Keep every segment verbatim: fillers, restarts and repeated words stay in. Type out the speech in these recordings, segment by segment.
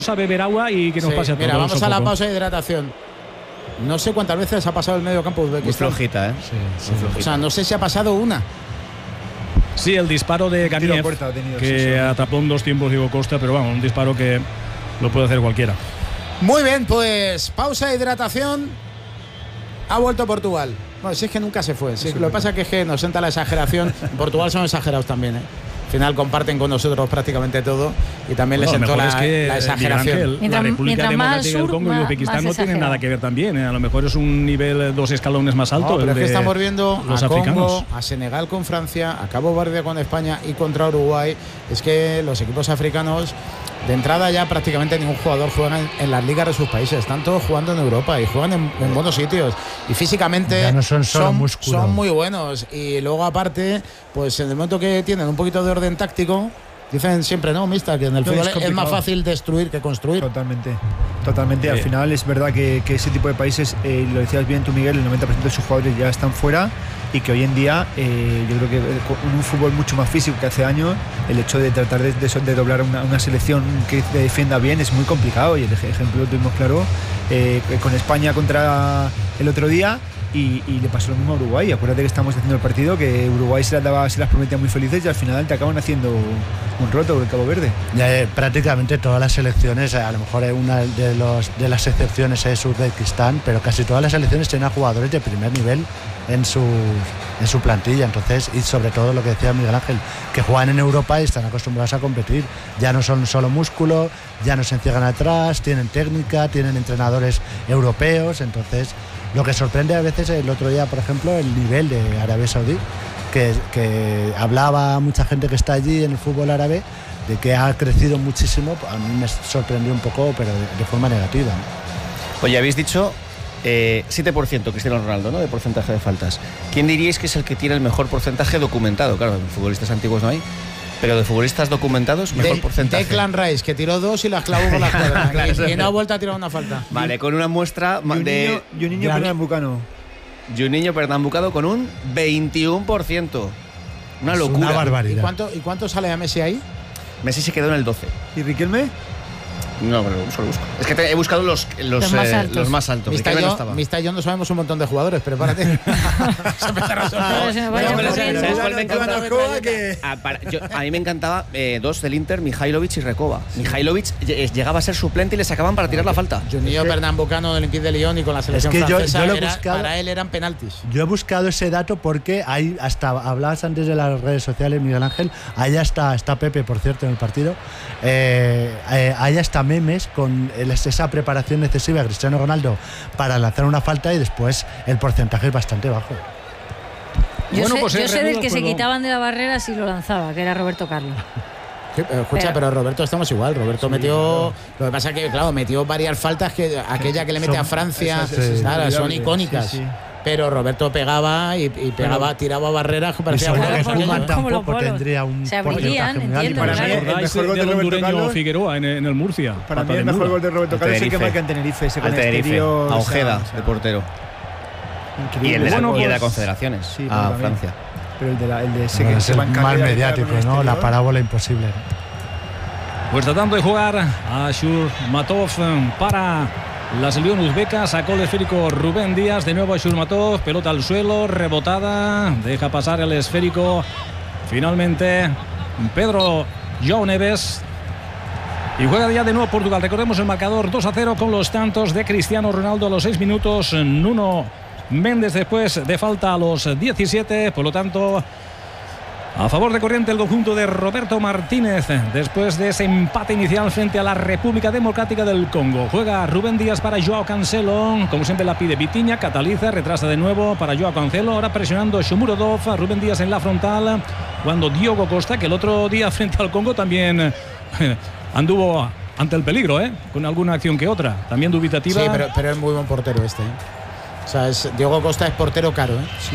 a beber agua y que nos sí, pase a todos. Mira, vamos a la poco. pausa de hidratación. No sé cuántas veces ha pasado el medio campo de Muy flojita, ¿eh? Sí, sí. Muy flojita. O sea, no sé si ha pasado una. Sí, el disparo de Ganiev, que sí, sí. atrapó en dos tiempos Diego Costa, pero vamos, un disparo que lo puede hacer cualquiera. Muy bien, pues pausa de hidratación. Ha vuelto Portugal. Bueno, si es que nunca se fue. Si lo que pasa es que, es que nos entra la exageración. En Portugal son exagerados también, ¿eh? Al final comparten con nosotros prácticamente todo y también bueno, les sentó la, es que, la exageración. Ángel, mientras, la República Democrática del Congo y Uzbekistán no tienen nada que ver también, ¿eh? A lo mejor es un nivel dos escalones más alto. No, pero es que estamos viendo los a africanos. Congo, a Senegal con Francia, a Cabo Verde con España y contra Uruguay. Es que los equipos africanos, de entrada ya prácticamente ningún jugador juega en, en las ligas de sus países. Están todos jugando en Europa y juegan en, en buenos sitios. Y físicamente ya no son, son, son muy buenos. Y luego aparte, pues en el momento que tienen un poquito de orden táctico, dicen siempre, no, mista, que en el no, fútbol es, es más fácil destruir que construir. Totalmente, totalmente. Sí. Al final es verdad que, que ese tipo de países, eh, lo decías bien tú, Miguel, el noventa por ciento de sus jugadores ya están fuera y que hoy en día, eh, yo creo que en un fútbol mucho más físico que hace años, el hecho de tratar de, de, de doblar una, una selección que defienda bien es muy complicado y el ejemplo lo tuvimos claro eh, con España contra el otro día. Y, y le pasó lo mismo a Uruguay. Acuérdate que estamos haciendo el partido, que Uruguay se las, daba, se las prometía muy felices y al final te acaban haciendo un roto con el Cabo Verde. Ya, eh, prácticamente todas las selecciones, a lo mejor una de, los, de las excepciones es Uzbekistán, pero casi todas las selecciones tienen a jugadores de primer nivel en su, en su plantilla. Entonces, y sobre todo lo que decía Miguel Ángel, que juegan en Europa y están acostumbrados a competir. Ya no son solo músculo, ya no se encierran atrás, tienen técnica, tienen entrenadores europeos. Entonces, lo que sorprende a veces, el otro día, por ejemplo, el nivel de Arabia Saudí, que, que hablaba mucha gente que está allí en el fútbol árabe, de que ha crecido muchísimo. A mí me sorprendió un poco, pero de, de forma negativa, ¿no? Oye, habéis dicho eh, siete por ciento Cristiano Ronaldo, ¿no?, de porcentaje de faltas. ¿Quién diríais que es el que tiene el mejor porcentaje documentado? Claro, de futbolistas antiguos no hay, pero de futbolistas documentados, mejor de, porcentaje. Declan Rice, que tiró dos y las clavó con la cuadra. Claro, y, y no ha vuelto a tirar una falta. Vale, con una muestra y un de... Niño, y un niño pernambucano. Y un niño pernambucano con un veintiuno por ciento. Una locura. Una barbaridad. ¿Y cuánto, ¿Y cuánto sale a Messi ahí? Messi se quedó en el doce. ¿Y Riquelme? No, pero solo busco. Es que te, he buscado los, los, los, más, eh, altos. los más altos. Mista y, yo, Mista y yo no sabemos un montón de jugadores, prepárate. A mí me encantaba eh, dos del Inter, Mihailovic y Recoba. Mihailovic llegaba a ser suplente y le sacaban para tirar la falta. Juninho Pernambucano del Olympique de Lyon y con la selección es que francesa yo, yo era, buscado, para él eran penaltis. Yo he buscado ese dato porque hay hasta, hablabas antes de las redes sociales, Miguel Ángel, ahí está, está Pepe, por cierto, en el partido, eh, eh, hay hasta memes con esa preparación excesiva de Cristiano Ronaldo para lanzar una falta y después el porcentaje es bastante bajo. Yo bueno, sé, pues yo sé del que juego. se quitaban de la barrera si lo lanzaba, que era Roberto Carlos. Sí, pero escucha, pero, pero Roberto estamos igual. Roberto sí, metió. Claro. Lo que pasa es que, claro, metió varias faltas que aquella que le mete son, a Francia, esas, esas, claro, esas, son icónicas. Sí, sí. Pero Roberto pegaba y, y pegaba, pero, tiraba barreras que parecía que tampoco tendría un se abrirían, entiendo. Para mí, el mejor gol de Roberto Carlos Figueroa en, en el Murcia. Para mí el mejor gol de Roberto Carlos es el que marca en Tenerife. Ese al Tenerife, a Ojeda, o sea, de portero. Increíble. Y el de la, bueno, y pues, de la Confederaciones, sí, a Francia. Pero el de, la, el de ese no, que es se el va más mediático, ¿no? La parábola imposible. Pues tratando de jugar a Shurmatov para la selección uzbeca, sacó el esférico Rubén Díaz, de nuevo a Shurmatov, pelota al suelo, rebotada, deja pasar el esférico finalmente Pedro João Neves. Y juega ya de nuevo Portugal. Recordemos el marcador dos a cero con los tantos de Cristiano Ronaldo a los seis minutos, Nuno Méndez después de falta a los diecisiete, por lo tanto a favor de corriente el conjunto de Roberto Martínez después de ese empate inicial frente a la República Democrática del Congo. Juega Rubén Díaz para Joao Cancelo, como siempre la pide Vitinha, cataliza, retrasa de nuevo para Joao Cancelo, ahora presionando Shomurodov, Rubén Díaz en la frontal, cuando Diogo Costa, que el otro día frente al Congo también anduvo ante el peligro, ¿eh? Con alguna acción que otra, también dubitativa. Sí, pero, pero es muy buen portero este, ¿eh? O sea, es, Diogo Costa es portero caro, ¿eh? Sí.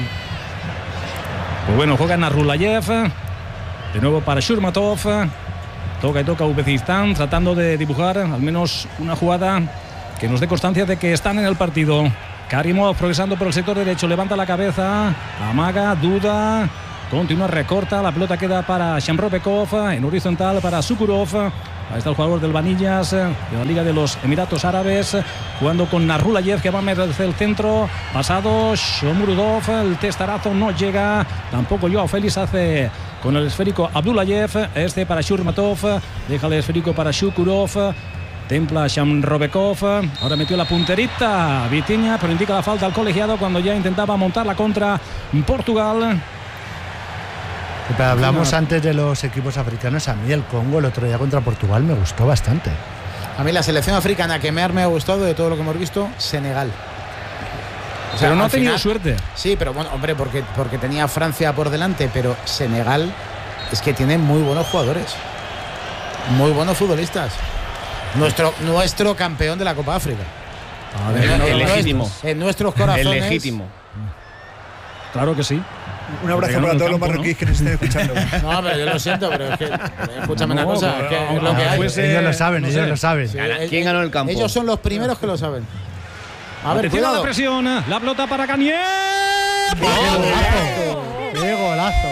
Pues bueno, juega Narulayev, de nuevo para Shurmatov, toca y toca Uzbekistán, tratando de dibujar al menos una jugada que nos dé constancia de que están en el partido. Karimov progresando por el sector derecho, levanta la cabeza, amaga, duda, continúa, recorta, la pelota queda para Shamropekov, en horizontal para Sukurov. Ahí está el jugador del Vanillas, de la Liga de los Emiratos Árabes, jugando con Narulayev, que va a meterse el centro. Pasado Shomurudov, el testarazo no llega. Tampoco Joao Félix hace con el esférico Abdullayev. Este para Shurmatov, deja el esférico para Shukurov. Templa Shamropekov, ahora metió la punterita Vitinha, pero indica la falta al colegiado cuando ya intentaba montar la contra Portugal. Pero hablamos antes de los equipos africanos. A mí el Congo el otro día contra Portugal me gustó bastante. A mí la selección africana que más me ha gustado de todo lo que hemos visto, Senegal. O sea, pero no ha tenido final, suerte. Sí, pero bueno, hombre, porque, porque tenía Francia por delante, pero Senegal es que tiene muy buenos jugadores, muy buenos futbolistas. Nuestro, nuestro campeón de la Copa África. A ver, el, el legítimo. En nuestros corazones. El legítimo. Claro que sí. Un abrazo para todos los marroquíes, ¿no?, que nos estén escuchando. No, pero yo lo siento, pero es que escúchame no, una cosa, es que es lo que hay. Fuese, ellos lo saben, no ellos sé. lo saben. Sí, ¿Quién ganó el campo? Ellos son los primeros que lo saben. A ver, cuidado. La presión, la pelota para Gagnier. ¡Qué golazo! ¡Qué golazo!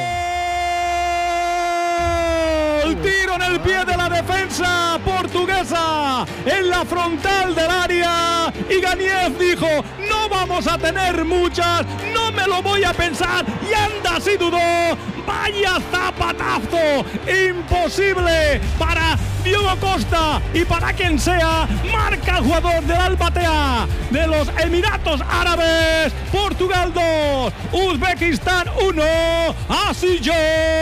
El tiro en el pie de la defensa portuguesa en la frontal del área, y Gagnier dijo: no vamos a tener muchas, no me lo voy a pensar, y anda si dudó. Vaya zapatazo, imposible para Diogo Costa y para quien sea. Marca el jugador del Al-Batea de los Emiratos Árabes. Portugal dos, Uzbekistán uno. Así yo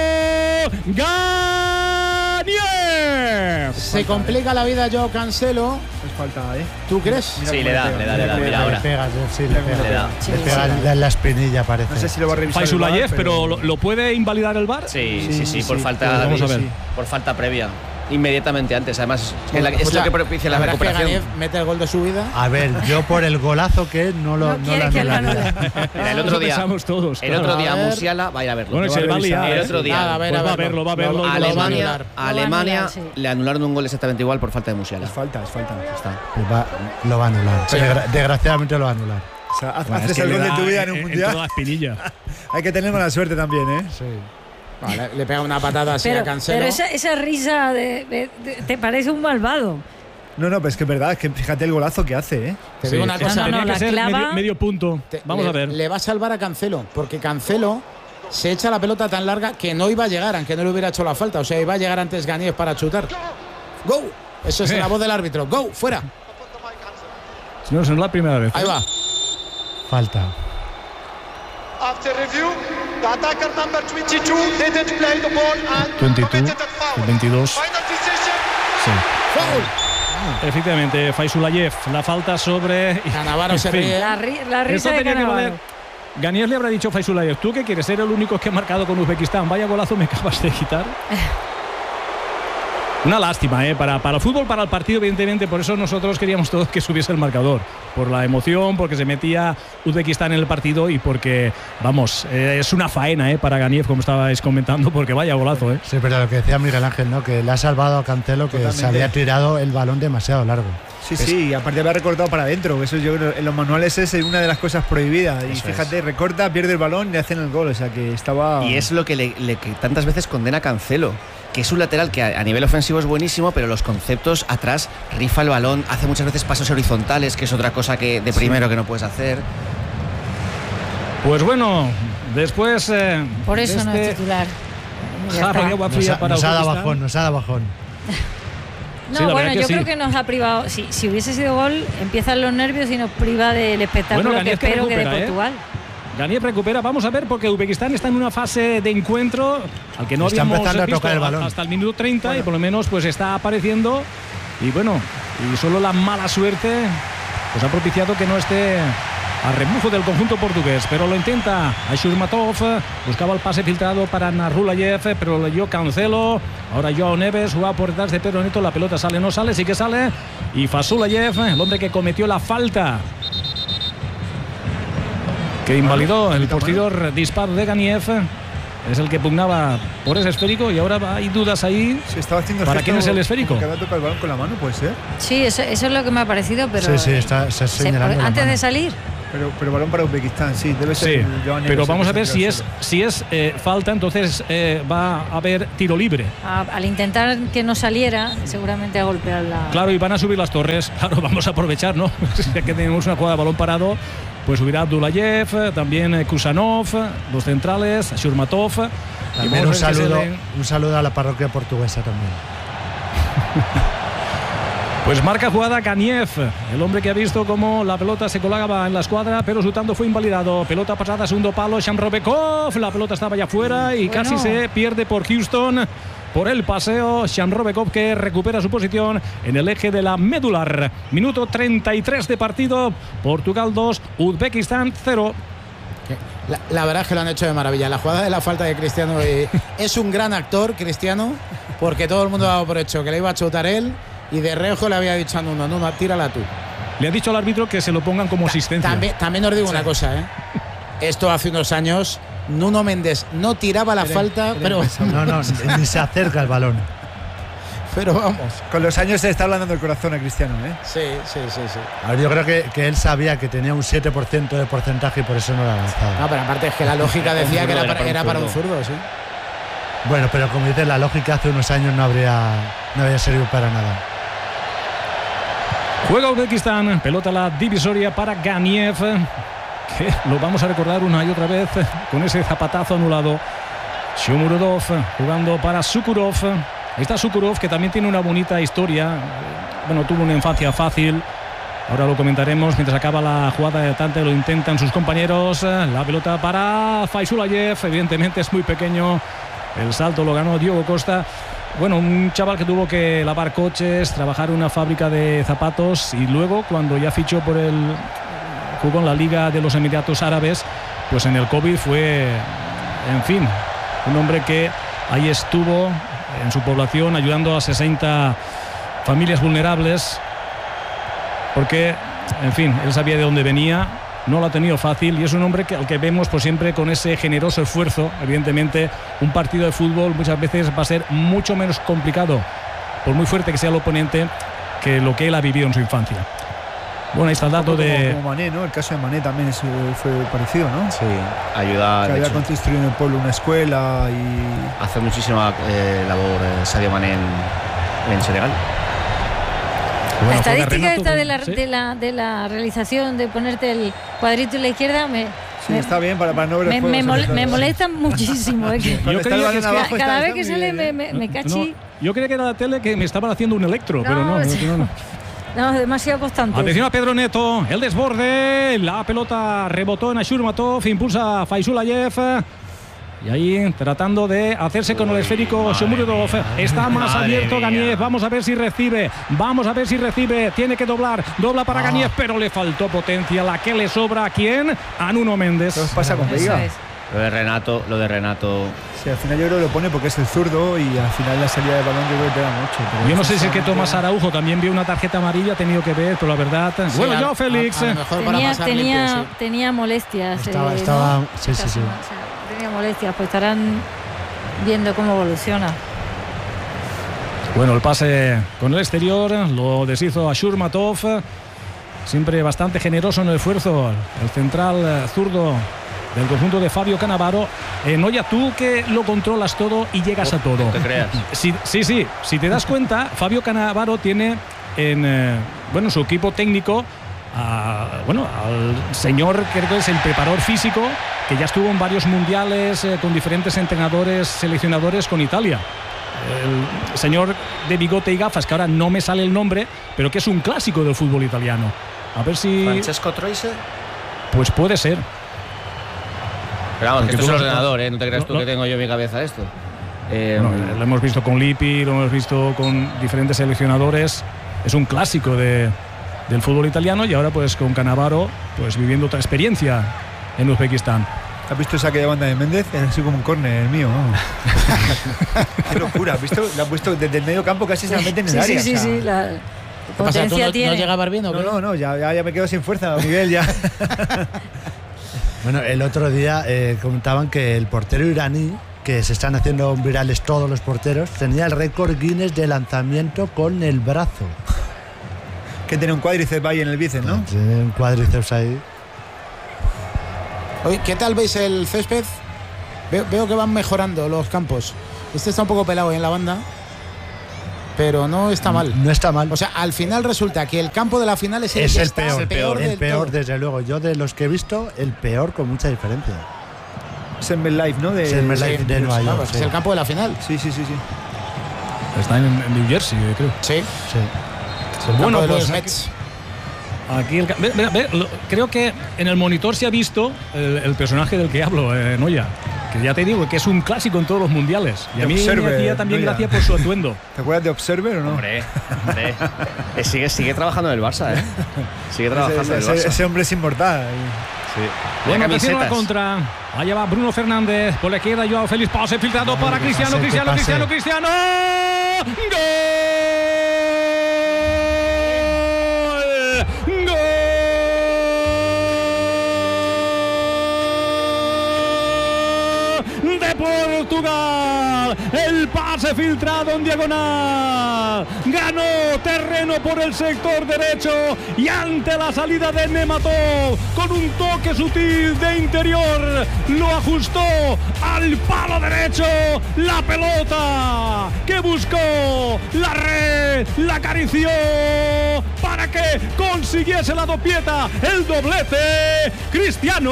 Gagnier. Se complica la vida Joao Cancelo. Es falta, ¿eh? ¿Tú crees? Sí, le da, le da, le da. Mira ahora. Le pega, sí, le pega. Le da. Le pega en la espinilla, parece. No sé si lo va a revisar. Faisulayev, pero ¿lo, ¿lo puede invalidar el V A R? Sí, sí, sí, sí, por sí, falta, vamos a ver. por falta previa. Inmediatamente antes, además, es, la, es lo que propicia la recuperación. Que mete el gol de su vida. A ver, yo por el golazo que es, no lo no quiere que lo anule. Mira, el otro día, todos, el claro. otro día A ver. Musiala va a ir a verlo. Bueno, se va a liar, el ¿eh? otro día. Nada, a ver, Pues a va a verlo. verlo, va a verlo. Lo- y lo lo va a Alemania, anular. a Alemania anular, sí. le anularon un gol exactamente igual por falta de Musiala. Es falta, es falta. Está. Pues va- lo va a anular. Sí. Desgra- desgraciadamente lo va a anular. O sea, haz- Bueno, es haces que el le gol de da tu vida en un en mundial. toda la espinilla. Hay que tener mala suerte también, ¿eh? Sí. Vale, le pega una patada así Pero, a Cancelo. pero esa, esa risa de, de- de- te parece un malvado. No, no, pero es que es verdad, es que fíjate el golazo que hace, ¿eh? Te Sí, digo una sí, cosa. no, tenía no, que la ser clava. medio, medio punto. Te- Vamos le, a ver. Le va a salvar a Cancelo, porque Cancelo se echa la pelota tan larga que no iba a llegar, aunque no le hubiera hecho la falta. O sea, iba a llegar antes Gagnier para chutar. ¡Go! Eso es Eh. la voz del árbitro. ¡Go! ¡Fuera! No, no es la primera vez. Ahí va. Falta. After review, the attacker number twenty-two didn't play the ball and veintidós, committed a foul. el veintidós. Final decision. Sí. ¡Foul! Efectivamente, Faisulayev, la falta sobre. Cannavaro se En fin. ríe. La, ri- la Esto risa de tenía que Cannavaro. valer. Gagnier le habrá dicho a Faisulayev: ¿tú qué quieres ser el único que ha marcado con Uzbekistán? Vaya golazo me acabas de quitar. Una lástima, ¿eh? Para, para el fútbol, para el partido, evidentemente. Por eso nosotros queríamos todos que subiese el marcador. Por la emoción, porque se metía Uzbekistán en el partido y porque, vamos, eh, es una faena, ¿eh? Para Gagnier, como estabais comentando, porque vaya golazo, ¿eh? Sí, pero lo que decía Miguel Ángel, ¿no? Que le ha salvado a Cancelo, que Totalmente. se había tirado el balón demasiado largo. Sí, sí, y aparte había recortado para adentro. Eso yo creo en los manuales es una de las cosas prohibidas. Y Eso fíjate, recorta, pierde el balón y le hacen el gol. O sea que estaba. Y es lo que, le, le- que tantas veces condena a Cancelo, que es un lateral que a, a nivel ofensivo es buenísimo, pero los conceptos atrás, rifa el balón, hace muchas veces pasos horizontales, que es otra cosa que de primero que no puedes hacer. Pues bueno, después. Eh, Por de eso no es este titular. Ya jarro de está. agua Nos fría ha, para nos ha dado Uzbekistán. bajón, nos ha dado bajón. No, Sí, la bueno, verdad que yo sí. creo que nos ha privado. Si, si hubiese sido gol, empiezan los nervios y nos priva del espectáculo Bueno, que Gagnier que espero que de recupera, ¿eh? Portugal. Gagnier recupera, vamos a ver, porque Uzbekistán está en una fase de encuentro al que no Está habíamos empezando a visto tocar el balón. hasta el minuto treinta, y por lo menos pues está apareciendo, y bueno, y solo la mala suerte pues ha propiciado que no esté a rebufo del conjunto portugués, pero lo intenta Shurmatov, buscaba el pase filtrado para Narulayev, pero lo leyó Cancelo. Ahora Joao Neves juega por detrás de Pedro Neto, la pelota sale, no sale, sí que sale, y Fasulayev, el hombre que cometió la falta que invalidó el posterior disparo de Gagnier, es el que pugnaba por ese esférico, y ahora hay dudas ahí. Se estaba haciendo ¿Para gesto quién es el esférico? como que había tocado el balón con la mano, puede ser. Sí, eso, eso es lo que me ha parecido, pero. Sí, sí, está, está se- señalando la antes mano. de salir. Pero, pero balón para Uzbekistán, sí, debe ser. Sí, Joan pero Neves, vamos a el ver si es, solo. si es eh, falta, entonces eh, va a haber tiro libre. A- al intentar que no saliera, seguramente a golpear la. Claro, y van a subir las torres. Claro, vamos a aprovechar, ¿no? Ya que tenemos una jugada de balón parado, pues subirá Abdullayev, también eh, Kusanov, los centrales, Shurmatov. Y También un vamos a ver qué saludo, se le- un saludo a la parroquia portuguesa también. Pues marca jugada Ganiev, el hombre que ha visto cómo la pelota se colaba en la escuadra, pero su tanto fue invalidado. Pelota pasada, segundo palo, Shamrobekov, la pelota estaba ya fuera y Bueno. casi se pierde por Houston. Por el paseo, Shamrobekov que recupera su posición en el eje de la medular. Minuto treinta y tres de partido, Portugal dos, Uzbekistán cero. La, la verdad es que lo han hecho de maravilla. La jugada de la falta de Cristiano eh, es un gran actor, Cristiano, porque todo el mundo ha dado por hecho que le iba a chutar él y de reojo le había dicho a Nuno, Nuno, tírala tú. Le ha dicho al árbitro que se lo pongan como asistencia. También, también os digo una cosa, ¿eh? Esto hace unos años, Nuno Méndez no tiraba la Era- falta, era pero, No, no, ni se acerca el balón. pero vamos. Con los años se le está hablando el corazón a Cristiano, ¿eh? Sí, sí, sí, sí. A ver, yo creo que, que él sabía que tenía un siete por ciento de porcentaje y por eso no la lanzaba. No, pero aparte es que la lógica decía que era Era para, para un era para un zurdo. zurdo, sí. Bueno, pero como dices, la lógica hace unos años no habría, no habría servido para nada. Juega Uzbekistán, pelota a la divisoria para Ganiev, que lo vamos a recordar una y otra vez con ese zapatazo anulado. Shomurodov jugando para Sukurov. Ahí está Sukurov, que también tiene una bonita historia. Bueno, tuvo una infancia fácil. Ahora lo comentaremos mientras acaba la jugada de Tante, lo intentan sus compañeros. La pelota para Faisulayev, evidentemente es muy pequeño. El salto lo ganó Diogo Costa. Bueno, un chaval que tuvo que lavar coches, trabajar en una fábrica de zapatos y luego cuando ya fichó por el jugó en la Liga de los Emiratos Árabes, pues en el COVID fue, en fin, un hombre que ahí estuvo en su población ayudando a sesenta familias vulnerables porque, en fin, él sabía de dónde venía. No lo ha tenido fácil y es un hombre que, al que vemos pues, siempre con ese generoso esfuerzo. Evidentemente, un partido de fútbol muchas veces va a ser mucho menos complicado, por muy fuerte que sea el oponente, que lo que él ha vivido en su infancia. Bueno, ahí está el dato Como- de... Como Mané, ¿no? El caso de Mané también es, eh, fue parecido, ¿no? Sí, ayuda. Que de había hecho, construido en el pueblo una escuela y. hace muchísima eh, labor eh, Sadio Mané en, en Senegal. La Bueno, juega estadística Renato, esta de la, ¿sí? de, la, de la realización de ponerte el cuadrito en la izquierda me, Sí, me, está bien para, para no ver el me, juego, me, sobre mol- todo. me molesta muchísimo. eh, que- Cuando Yo está creía el que balón es que abajo, cada está- vez está que muy sale bien, me, ¿eh? me, me No, cachi. yo creía que era la tele que me estaban haciendo un electro, pero no. No, no, sí. no, no. No, demasiado constante. Atención a Pedro Neto, el desborde, la pelota rebotó en Ashurmatov, impulsa a Faisulayev. Y ahí tratando de hacerse con el esférico Shomurodov. Está más Madre abierto mía. Ganiev. Vamos a ver si recibe. Vamos a ver si recibe. Tiene que doblar. Dobla para Ganiev, pero le faltó potencia. La que le sobra a quién? A Nuno Méndez. ¿Qué os pasa con Eso Veiga? es. Lo de Renato, lo de Renato. Sí, al final yo creo que lo pone porque es el zurdo y al final la salida de balón yo creo que pega mucho. pero Yo no sé si es que sinceramente- Tomás Araujo también vio una tarjeta amarilla, ha tenido que ver, pero la verdad. Sí, bueno, a- yo, a- Félix. a lo mejor para Tenía, pasar tenía, limpio, sí. tenía molestias. Estaba- eh, estaba- ¿no? sí, sí, sí. O sea, tenía molestias, pues estarán viendo cómo evoluciona. Bueno, el pase con el exterior lo deshizo a Shurmatov. Siempre bastante generoso en el esfuerzo. El central eh, zurdo del conjunto de Fabio Cannavaro. Eh, Noya, tú que lo controlas todo y llegas a todo. No te creas. Sí, sí, sí. Si te das cuenta, Fabio Cannavaro tiene en eh, bueno, su equipo técnico a, bueno, al señor que creo que es el preparador físico, que ya estuvo en varios mundiales eh, con diferentes entrenadores, seleccionadores con Italia. El señor de bigote y gafas, que ahora no me sale el nombre, pero que es un clásico del fútbol italiano. A ver si... Francesco Troise. Pues puede ser. Pero vamos, Porque que esto tú es el lo- ordenador, ¿eh? No te creas lo- tú lo- que tengo yo en mi cabeza esto. Eh, Bueno, lo hemos visto con Lippi, lo hemos visto con diferentes seleccionadores. Es un clásico de, del fútbol italiano y ahora pues con Cannavaro pues viviendo otra experiencia en Uzbekistán. ¿Has visto esa que de banda de Méndez? Es así como un córner el mío. vamos. Qué locura. ¿Has visto? La ha puesto desde el medio campo casi se la mete en el Sí, área. sí, sí, o sea. sí, la ¿Qué pasa? ¿Tú potencia no, tiene. no llegabas bien o No, qué? no, no, ya, ya, ya me quedo sin fuerza, Miguel, ya. Bueno, el otro día eh, comentaban que el portero iraní, que se están haciendo virales todos los porteros, tenía el récord Guinness de lanzamiento con el brazo. Que tiene un cuádriceps ahí en el bíceps, ¿no? Tiene un cuádriceps ahí. Oye, ¿qué tal veis el césped? Veo, veo que van mejorando los campos. Este está un poco pelado ahí en la banda, pero no está mal. No está mal. O sea, al final resulta que el campo de la final es el, es que el está peor, el peor, el del peor todo. desde luego. Yo de los que he visto, el peor con mucha diferencia. Es el MetLife, ¿no? De, Es el MetLife Sí, de Nueva York. vamos, sí. Es el campo de la final. Sí, sí, sí, sí. Está en, en New Jersey, creo. Sí. Sí. Es el Bueno, campo de pues los aquí- Mets. Aquí el, ca- ve- ve- ve, lo- creo que en el monitor se ha visto el, el personaje del que hablo, eh, Noya. Que ya te digo que es un clásico en todos los mundiales. Y a mí Observer, me hacía también Noya. gracia por su atuendo. ¿Te acuerdas de Observer o no? Hombre, hombre. Eh, sigue, sigue trabajando en el Barça, ¿eh? Sigue trabajando Ese, en el ese- Barça. ese hombre es inmortal. Sí. Bueno, Vaya atención a la camisetas. contra. Allá va Bruno Fernández. Por la izquierda, Joao Félix. Pase filtrado para qué Cristiano, pase, Cristiano, qué Cristiano, pase. Cristiano. ¡Gol! ¡Gol! De Portugal, el pase filtrado en diagonal, ganó terreno por el sector derecho y ante la salida de Nematov, con un toque sutil de interior, lo ajustó al palo derecho, la pelota que buscó la red, la acarició para que consiguiese la dopieta, el doblete, Cristiano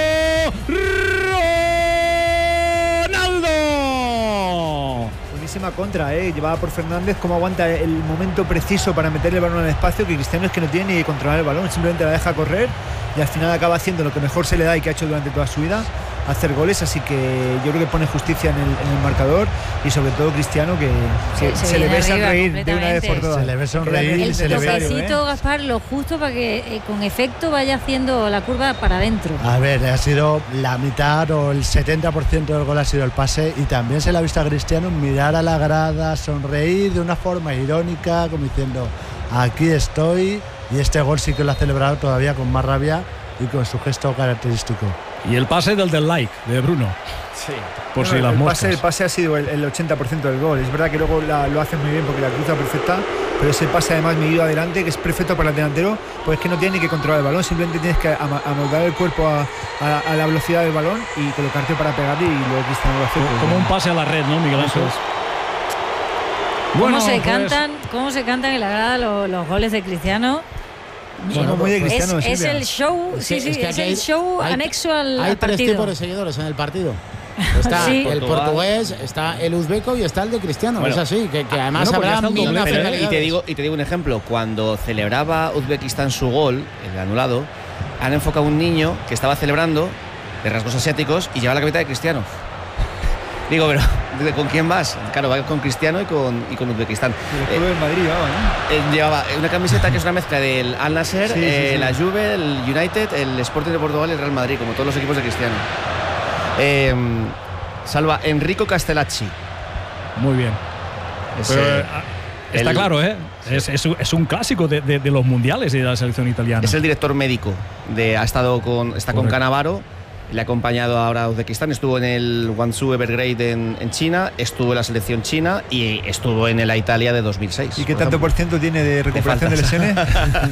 Ronaldo. Buenísima contra, ¿eh? Llevada por Fernández, cómo aguanta el momento preciso para meterle el balón al espacio, que Cristiano es que no tiene ni que controlar el balón, simplemente la deja correr y al final acaba haciendo lo que mejor se le da y que ha hecho durante toda su vida, hacer goles, así que yo creo que pone justicia en el, en el marcador y sobre todo Cristiano, que Se- se, se se le viene ve arriba sonreír de una vez por completamente. todas. Se le ve sonreír Era y El se le ve- necesario, toquecito, ¿eh? Gaspar, lo justo para que eh, con efecto vaya haciendo la curva para adentro. A ver, ha sido la mitad o el setenta por ciento del gol ha sido el pase y también se le ha visto a Cristiano mirar a la grada, sonreír de una forma irónica, como diciendo, aquí estoy, y este gol sí que lo ha celebrado todavía con más rabia y con su gesto característico. Y el pase del del like de Bruno. Sí. Por No, si el, las pase, moscas. el pase ha sido el, el ochenta por ciento del gol. Es verdad que luego la- lo hace muy bien porque la cruza perfecta, pero ese pase además medido adelante, que es perfecto para el delantero, pues es que no tiene ni que controlar el balón, simplemente tienes que ama- amoldar el cuerpo a, a- a la velocidad del balón y colocarte para pegarle y luego Cristiano lo hace. Como, pues, como un bueno. pase a la red, ¿no, Miguel Ángel? Eso es. ¿Cómo, se pues, cantan, ¿Cómo se cantan en la grada los, los goles de Cristiano? Bueno, muy de Cristiano, es, es Silvia. el show, Es sí, que- sí, es es, que aquí el hay- show hay- anexo al, Hay al tres partido. tipos de seguidores en el partido. Está Sí. el Portugal. portugués, está el uzbeco y está el de Cristiano. Bueno. es así, que, que además Bueno, pues ya habrá está el mil doblete. Pero, nacionalidades. y, te digo, y te digo un ejemplo, cuando celebraba Uzbekistán su gol, el anulado, han enfocado a un niño que estaba celebrando de rasgos asiáticos y lleva la camiseta de Cristiano. Digo, pero ¿con quién vas? Claro, va con Cristiano y con, y con Uzbekistán. Y el club del Madrid llevaba, ¿no? Eh, llevaba una camiseta que es una mezcla del Al Nassr, Sí, sí, eh, sí. la Juve, el United, el Sporting de Portugal y el Real Madrid, como todos los equipos de Cristiano. Eh, salva Enrico Castellacci. Muy bien. Ese- Pero, eh, está el- claro, ¿eh? Es, es un- es un clásico de, de- de los mundiales y de la selección italiana. Es el director médico. De, ha estado con, está con Correcto. Cannavaro. Le ha acompañado ahora a Uzbekistán. Estuvo en el Guangzhou Evergrande en, en China. Estuvo en la selección china y estuvo en la Italia de dos mil seis. ¿Y qué por tanto ejemplo. por ciento tiene de recuperación de, faltas. lesiones?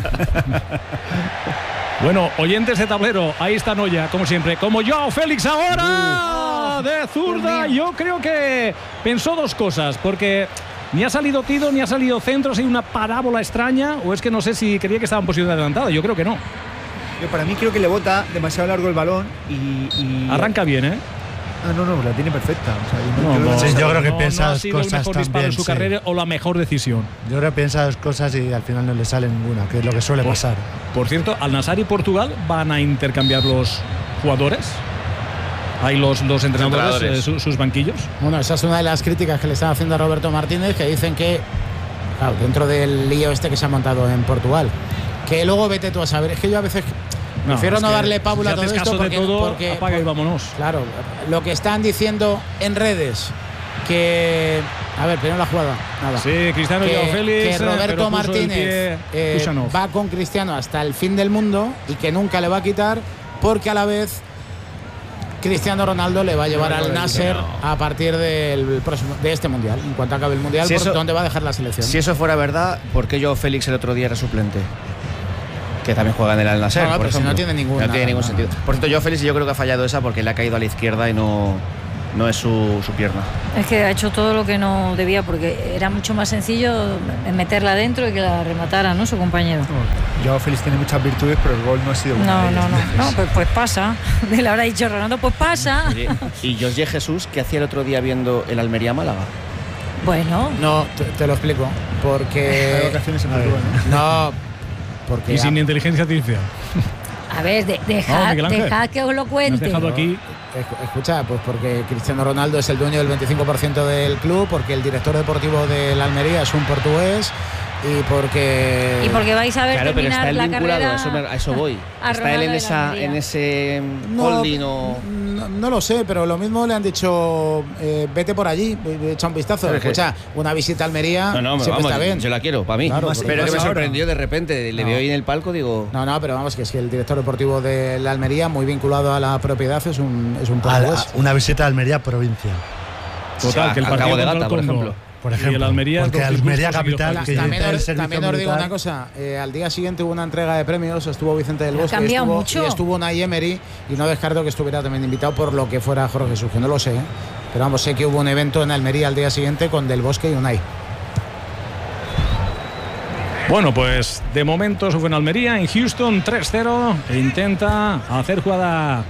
Bueno, oyentes de tablero, ahí está Noya, como siempre. Como Joao Félix ahora, de zurda. Dios mío. Yo creo que pensó dos cosas, porque ni ha salido tiro, ni ha salido centro, ha sido una parábola extraña, o es que no sé si creía que estaba en posición adelantada. Yo creo que no. Yo para mí creo que le bota demasiado largo el balón y... y- Arranca bien, ¿eh? Ah, no, no, la tiene perfecta. O sea, yo No, creo no, que- Sí, yo creo que no, piensa no ha dos sido el cosas mejor disparo en también, su sí. carrera o la mejor decisión. Yo creo que piensa dos cosas y al final no le sale ninguna, que es lo que suele pasar. Por cierto, Al Nassr y Portugal van a intercambiar los jugadores. Hay los, los entrenadores, entrenadores. eh, su- sus banquillos. Bueno, esa es una de las críticas que le están haciendo a Roberto Martínez, que dicen que, claro, dentro del lío este que se ha montado en Portugal, que luego vete tú a saber. Es que yo a veces prefiero es no que darle pábula a si todo haces esto caso porque, de todo, porque- apaga y vámonos. Claro, lo que están diciendo en redes, que... A ver, primero la jugada. Nada. Sí, Cristiano y que, Joao Félix. que eh, pero Roberto puso el Martínez pie eh, Kušanov. va con Cristiano hasta el fin del mundo y que nunca le va a quitar, porque a la vez Cristiano Ronaldo le va a llevar No, no, al no, Nasser no. a partir del próximo, de este mundial, en cuanto acabe el mundial, Si por eso- donde va a dejar la selección. Si eso fuera verdad, ¿por qué Joao Félix el otro día era suplente? que también juega en el Al Nassr. No, no, por pero si ejemplo. no tiene ningún- no nada, tiene ningún nada. sentido. Por cierto, yo Félix yo creo que ha fallado esa porque le ha caído a la izquierda y no, no es su, su pierna. Es que ha hecho todo lo que no debía, porque era mucho más sencillo meterla adentro y que la rematara, ¿no? Su compañero. Joao Félix tiene muchas virtudes, pero el gol no ha sido una No, de ellas. no, no, no, pues, pues pasa. Le habrá dicho Ronaldo, pues pasa. Oye, y Jorge Jesús, ¿qué hacía el otro día viendo el Almería Málaga? Bueno, No, te, te lo explico. Hay Porque. ocasiones en a ver. Portugal, ¿no? No, porque. Y sin inteligencia artificial. a ver, de, No, dejad, Miguel Ángel. dejad que os lo Me has cuente. dejado aquí. Esc- Escucha, pues porque Cristiano Ronaldo es el dueño del veinticinco por ciento del club, porque el director deportivo del Almería es un portugués y porque. Y porque vais a ver Claro, pero terminar está él la vinculado, carrera a eso, me- a eso voy. a ¿Está él Ronaldo en, de esa, Almería. en ese No, holding o...? no, no lo sé, pero lo mismo le han dicho, eh, vete por allí, eh, echa un vistazo. Pero es que- Escucha, una visita a Almería No, no, siempre vamos, está bien. yo la quiero, para mí. Claro, Más- porque pero que me pasa ahora. sorprendió de repente, le No. veo ahí en el palco, digo... No, no, pero vamos, que es que el director deportivo de la Almería, muy vinculado a la propiedad, es un, es un A la- portugués. una visita a Almería provincia. Total, que el al partido Cabo de contra Gata, el por Congo ejemplo. Por y ejemplo, el Almería es porque dos Almería disgustos capital, seguidos. que También, ya el os, servicio también os digo militar- una cosa, eh, al día siguiente hubo una entrega de premios, estuvo Vicente del Ha Bosque y cambiado estuvo, mucho. y estuvo Unai Emery, y no descarto que estuviera también invitado por lo que fuera Jorge Jesús, que no lo sé, ¿eh? Pero vamos, sé que hubo un evento en Almería al día siguiente con Del Bosque y Unai. Bueno, pues de momento eso fue en Almería, en Houston tres cero. E intenta hacer jugada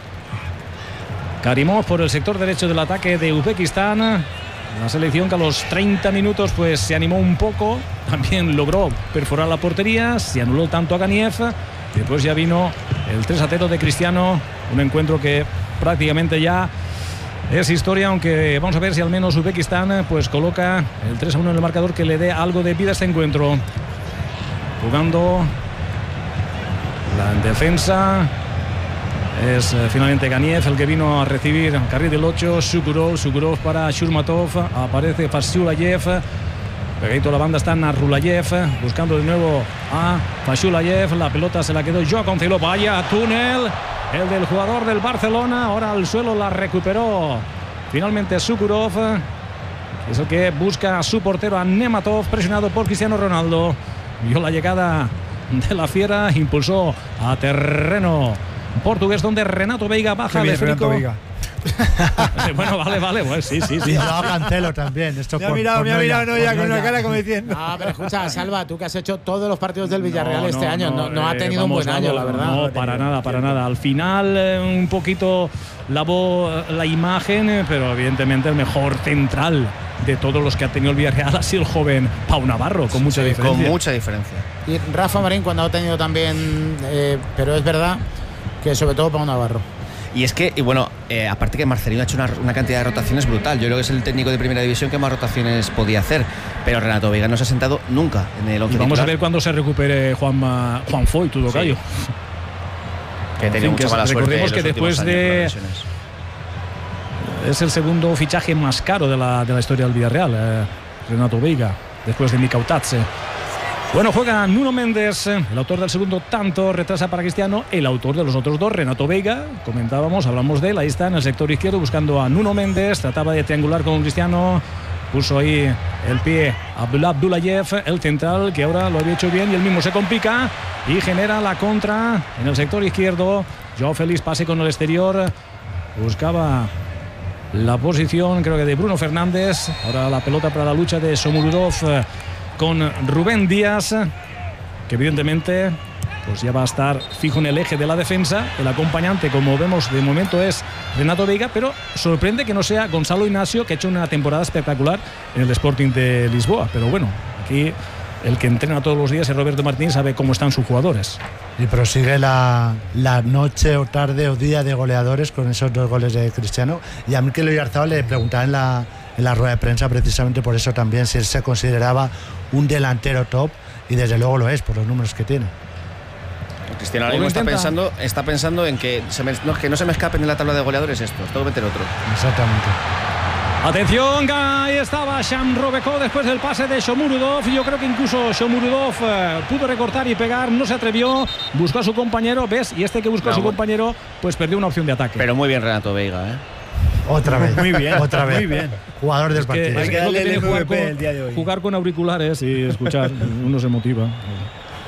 Karimov por el sector derecho del ataque de Uzbekistán. La selección que a los treinta minutos pues se animó un poco, también logró perforar la portería, se anuló tanto a Ganiev y después ya vino el tres a cero de Cristiano, un encuentro que prácticamente ya es historia, aunque vamos a ver si al menos Uzbekistán pues coloca el tres a uno en el marcador que le dé algo de vida a este encuentro. Jugando la defensa es eh, finalmente Ganiev el que vino a recibir carril del ocho. Sukurov, Sukurov para Shurmatov, aparece Fasiulayev, pegadito a la banda está Narulayev, buscando de nuevo a Fasiulayev, la pelota se la quedó Joao Cancelo, vaya túnel el del jugador del Barcelona, ahora al suelo la recuperó finalmente Sukurov, que es el que busca a su portero, a Nematov, presionado por Cristiano Ronaldo. Vio la llegada de la fiera, impulsó a terreno portugués donde Renato Veiga baja Qué de bien, Renato Federico. Veiga. Bueno, vale, vale, pues sí, sí, sí. Y Joao Cancelo también. Esto Me ha por- mirado, por me ha Noya, mirado Noya por con una Noya. cara como diciendo. No, pero escucha, Salva, tú que has hecho todos los partidos del Villarreal No, este no, año, no, no ha eh, tenido vamos, un buen año, vamos, la verdad. No, para nada, para nada. Al final eh, un poquito lavó la imagen, eh, pero evidentemente el mejor central de todos los que ha tenido el Villarreal ha sido el joven Pau Navarro, con mucha Sí, diferencia. con mucha diferencia. Y Rafa Marín cuando ha tenido también, eh, pero es verdad que sobre todo Pau Navarro. Y es que, y bueno, eh, aparte que Marcelino ha hecho una, una cantidad de rotaciones brutal. Yo creo que es el técnico de primera división que más rotaciones podía hacer. Pero Renato Veiga no se ha sentado nunca en el once Y vamos a titular, ver cuándo se recupere Juan, Juan Foy, tu tocayo. que en tenía fin, mucha que mala suerte. recordemos en que los últimos después años de- con las lesiones. Es el segundo fichaje más caro de la, de la historia del Villarreal, eh, Renato Veiga, después de Mikautadze. Bueno, juega Nuno Méndez, el autor del segundo tanto, retrasa para Cristiano, el autor de los otros dos, Renato Veiga, comentábamos, hablamos de él, ahí está en el sector izquierdo buscando a Nuno Méndez, trataba de triangular con Cristiano, puso ahí el pie a Abdullah Abdullayev, el central, que ahora lo había hecho bien y él mismo se complica y genera la contra en el sector izquierdo. Joao Félix pase con el exterior, buscaba la posición, creo que de Bruno Fernández. Ahora la pelota para la lucha de Shomurodov eh, con Rubén Díaz, que evidentemente pues ya va a estar fijo en el eje de la defensa. El acompañante, como vemos de momento, es Renato Veiga, pero sorprende que no sea Gonzalo Ignacio, que ha hecho una temporada espectacular en el Sporting de Lisboa. Pero bueno, aquí el que entrena todos los días es Roberto Martínez, sabe cómo están sus jugadores. Y prosigue la, la noche o tarde o día de goleadores con esos dos goles de Cristiano. Y a Mikel Oyarzabal le preguntaba en la, en la rueda de prensa precisamente por eso también, si él se consideraba un delantero top, y desde luego lo es por los números que tiene. Cristiano ahora mismo está pensando, está pensando en que, se me, no, que no se me escapen en la tabla de goleadores estos, tengo que meter otro. Exactamente. Atención, ahí estaba Sham Robeko después del pase de Shomurodov. Yo creo que incluso Shomurodov eh, pudo recortar y pegar, no se atrevió, buscó a su compañero, ¿ves? Y este que buscó No, a su bueno. compañero, pues perdió una opción de ataque. Pero muy bien Renato Veiga, ¿eh? Otra vez. Muy bien, Otra vez. muy bien. Jugador del Es que, partido. es Hay que que es lo que darle tiene el jugar M V P con, el día de hoy. jugar con auriculares y escuchar, uno se motiva.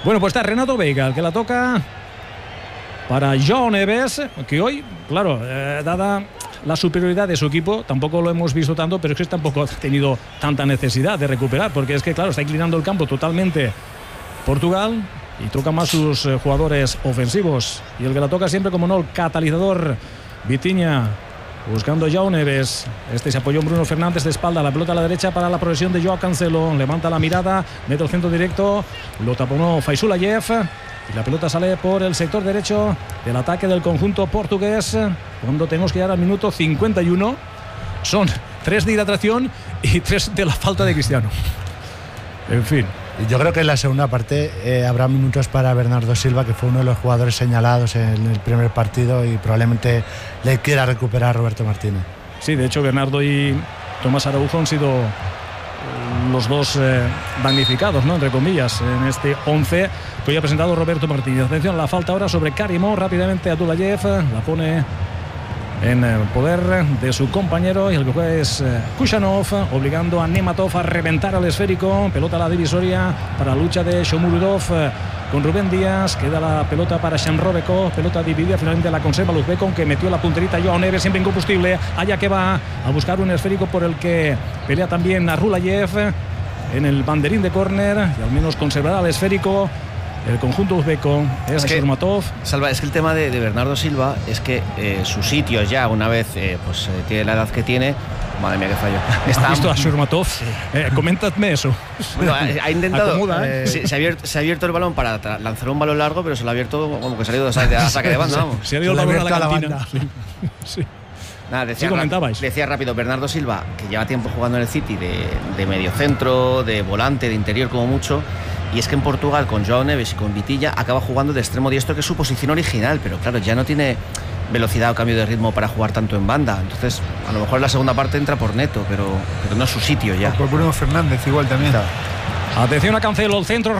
Bueno, pues está Renato Veiga, el que la toca para Joao Neves, que hoy, claro, eh, dada la superioridad de su equipo, tampoco lo hemos visto tanto, pero es que tampoco ha tenido tanta necesidad de recuperar, porque es que, claro, está inclinando el campo totalmente Portugal y toca más sus eh, jugadores ofensivos. Y el que la toca siempre, como no, el catalizador Vitinha, buscando Joao Neves. Este se apoyó en Bruno Fernández de espalda, la pelota a la derecha para la progresión de Joao Cancelo. Levanta la mirada, mete el centro directo, lo taponó Faisulayev. Y la pelota sale por el sector derecho del ataque del conjunto portugués. Cuando tenemos que llegar al minuto cincuenta y uno. Son tres de hidratación y tres de la falta de Cristiano. En fin. Yo creo que en la segunda parte eh, habrá minutos para Bernardo Silva, que fue uno de los jugadores señalados en el primer partido y probablemente le quiera recuperar a Roberto Martínez. Sí, de hecho Bernardo y Tomás Araujo han sido los dos eh, damnificados, ¿no?, entre comillas, en este once que hoy ha presentado Roberto Martínez. Atención, la falta ahora sobre Karimo, rápidamente Abdullayev la pone en el poder de su compañero y el que juega es eh, Kushanov, obligando a Nematov a reventar al esférico. Pelota a la divisoria para la lucha de Shomurodov eh, con Rubén Díaz. Queda la pelota para Shanrobeko, pelota dividida, finalmente la conserva Luzbeko, que metió la punterita Joao Neves, siempre incombustible, allá que va a buscar un esférico por el que pelea también a Rulayev en el banderín de córner, y al menos conservará el esférico el conjunto uzbeco. Es que, Shurmatov. Salva, es que el tema de, de Bernardo Silva es que eh, su sitio ya, una vez eh, pues eh, tiene la edad que tiene. Madre mía, qué fallo. ¿Has visto a Shurmatov? Sí. Eh, coméntame eso. Bueno, ha, ha intentado. Acomoda, ¿eh? se, se, ha abierto, se ha abierto el balón para lanzar un balón largo, pero se lo ha abierto como que ha salido de saque de banda. Vamos. Se ha ido el balón a la cantina. La sí. Sí. Nada, decía, sí, comentabais. decía rápido Bernardo Silva, que lleva tiempo jugando en el City de, de mediocentro, de volante, de interior como mucho. Y es que en Portugal, con Joao Neves y con Vitinha, acaba jugando de extremo diestro, que es su posición original, pero claro, ya no tiene velocidad o cambio de ritmo para jugar tanto en banda. Entonces, a lo mejor en la segunda parte entra por Neto, pero, pero no es su sitio ya. Por Bruno Fernández igual también. Atención a Cancelo, el centro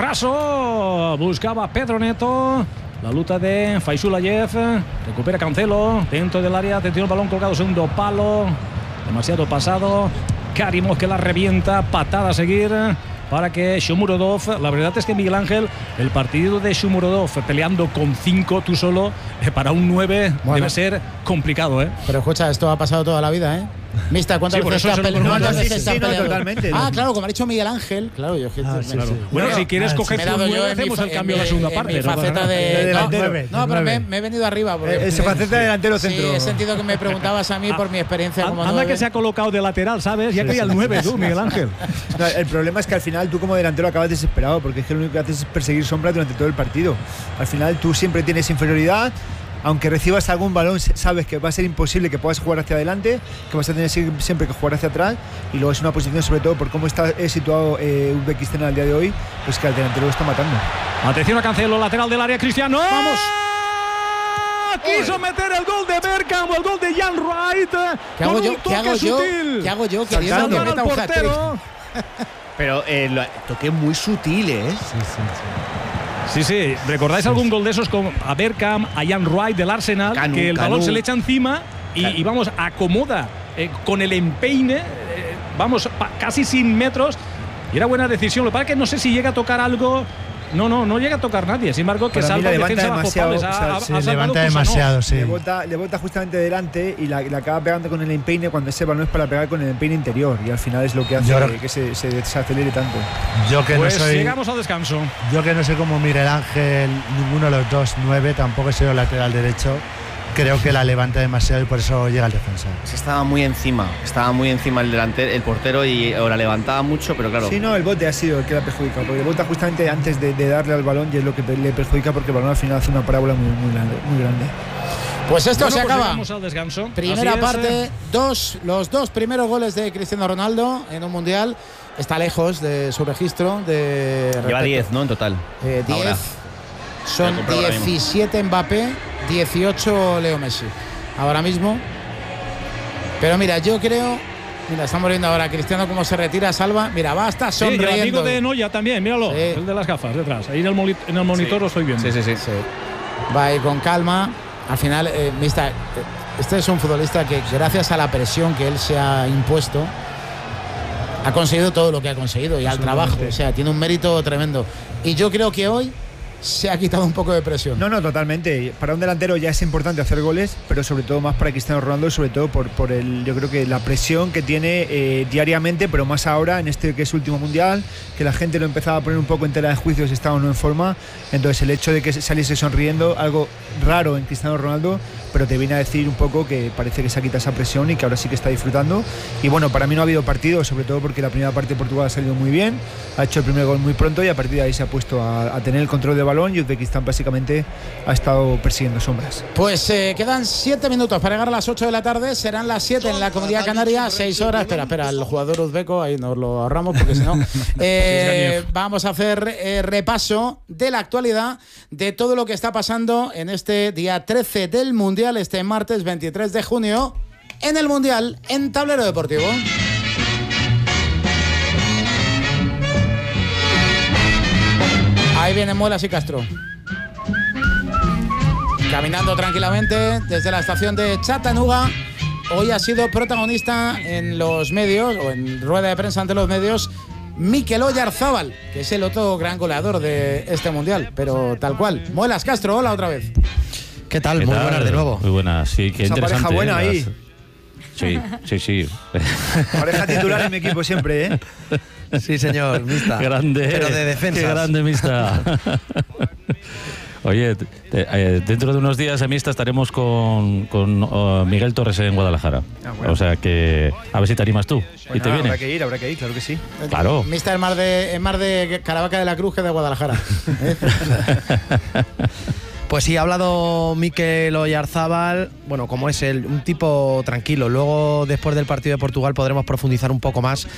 raso, buscaba Pedro Neto. La lucha de Faisulayev, recupera Cancelo dentro del área. Atención, el balón colgado, segundo palo, demasiado pasado. Karimo, que la revienta, patada a seguir para que Shomurodov. La verdad es que, Miguel Ángel, el partido de Shomurodov peleando con cinco tú solo, eh, para un nueve bueno, debe ser complicado, ¿eh? Pero escucha, esto ha pasado toda la vida, ¿eh? Mista, ¿cuántas sí, veces se ha peleado? No, sí, sí, no, totalmente. Ah, claro, como ha dicho Miguel Ángel. Claro, yo ah, sí, claro. Sí. Bueno, bueno, si quieres ah, coger tu nueve, hacemos el cambio a la segunda parte. Mi faceta de, de delantero. No, no pero me, me he venido arriba. Esa faceta de delantero centro. Sí, he sentido que me preguntabas a mí por mi experiencia como nueve. Anda que se ha colocado de lateral, ¿sabes? Ya quería el nueve tú, Miguel Ángel. No, el problema es que al final tú como delantero acabas desesperado, porque es que lo único que haces es perseguir sombras durante todo el partido. Al final tú siempre tienes inferioridad. Aunque recibas algún balón, sabes que va a ser imposible que puedas jugar hacia adelante, que vas a tener siempre que jugar hacia atrás. Y luego es una posición, sobre todo por cómo está situado eh, Uzbekistán al día de hoy, pues que al delantero lo está matando. Atención a Cancelo, lateral del área, Cristiano. ¡Vamos! Quiso meter el gol de Bergkamp, el gol de Jan Wright. ¿Qué hago yo? ¿Qué hago yo? ¿Qué hago yo? Queriendo que meta un hat-trick. Pero eh, lo toqué muy sutil, ¿eh? Sí, sí, sí. Sí, sí. ¿Recordáis sí, algún sí. gol de esos con a Bergkamp, a Jan Wright del Arsenal? Canu, que el Canu. balón se le echa encima y, y vamos, acomoda eh, con el empeine, eh, vamos, pa, casi sin metros. Y era buena decisión. Lo que pasa es que no sé si llega a tocar algo. No, no, no llega a tocar nadie. Sin embargo, que salva defensa bajo palos. O sea, ha, se ha levanta demasiado, sí. Le bota, le bota justamente delante y la, la acaba pegando con el empeine cuando ese balón es para pegar con el empeine interior. Y al final es lo que hace que, que se, se desacelere tanto. Yo que pues no soy, llegamos al descanso. Yo que no sé como Miguel Ángel, ninguno de los dos nueve, tampoco he sido lateral derecho. Creo que la levanta demasiado y por eso llega el defensa. Se estaba muy encima, estaba muy encima el delantero, el portero, y o la levantaba mucho, pero claro. Sí, no, el bote ha sido el que la perjudica, porque el bote justamente antes de, de darle al balón y es lo que le perjudica, porque el balón al final hace una parábola muy, muy, grande, muy grande. Pues esto bueno, se pues acaba. Vamos al descanso. Primera parte, dos, los dos primeros goles de Cristiano Ronaldo en un mundial. Está lejos de su registro. De Lleva diez, ¿no? En total. Eh, diez. Son diecisiete Mbappé, dieciocho Leo Messi. Ahora mismo. Pero mira, yo creo. Mira, estamos viendo ahora a Cristiano cómo se retira, salva. Mira, va hasta sonriendo. Sí, y el amigo de Noya también, míralo. Sí. El de las gafas detrás. Ahí en el, en el monitor sí. Lo estoy viendo. Sí, sí, sí, sí. Va ahí con calma. Al final, eh, mista, este es un futbolista que, gracias a la presión que él se ha impuesto, ha conseguido todo lo que ha conseguido y al trabajo. O sea, tiene un mérito tremendo. Y yo creo que hoy se ha quitado un poco de presión. No, no, totalmente. Para un delantero ya es importante hacer goles, pero sobre todo más para Cristiano Ronaldo, sobre todo por, por el, yo creo que la presión que tiene eh, diariamente, pero más ahora en este que es último mundial, que la gente lo empezaba a poner un poco en tela de juicio si estaba o no en forma. Entonces el hecho de que saliese sonriendo, algo raro en Cristiano Ronaldo, pero te viene a decir un poco que parece que se ha quitado esa presión y que ahora sí que está disfrutando. Y bueno, para mí no ha habido partido, sobre todo porque la primera parte de Portugal ha salido muy bien, ha hecho el primer gol muy pronto y a partir de ahí se ha puesto a, a tener el control del balón y Uzbekistán básicamente ha estado persiguiendo sombras. Pues eh, quedan siete minutos para llegar a las ocho de la tarde, serán las siete en la Comunidad Canaria, seis horas. Espera, espera, el jugador uzbeco, ahí nos lo ahorramos porque si no. Eh, vamos a hacer eh, repaso de la actualidad de todo lo que está pasando en este día trece del Mundial, este martes veintitrés de junio, en el Mundial en Tablero Deportivo. Ahí vienen Muelas y Castro. Caminando tranquilamente desde la estación de Chattanooga. Hoy ha sido protagonista en los medios, o en rueda de prensa ante los medios, Mikel Oyarzábal, que es el otro gran goleador de este Mundial, pero tal cual. Muelas, Castro, hola otra vez. ¿Qué tal? ¿Qué Muy tal? buenas de nuevo. Muy buenas, sí, qué Esa interesante. pareja buena ¿eh? ahí. Sí, sí, sí. Pareja titular en mi equipo siempre, ¿eh? Sí, señor, mixta. Grande. Pero de defensas. Qué grande mixta. Oye, te, eh, dentro de unos días en mixta estaremos con, con uh, Miguel Torres en Guadalajara. Ah, bueno. O sea que a ver si te animas tú. Pues y te nada, vienes. habrá que ir, habrá que ir, claro que sí. Claro. Mixta es más de, es más de Caravaca de la Cruz que de Guadalajara. Pues sí, ha hablado Mikel Oyarzábal, bueno, como es él, un tipo tranquilo. Luego, después del partido de Portugal, podremos profundizar un poco más.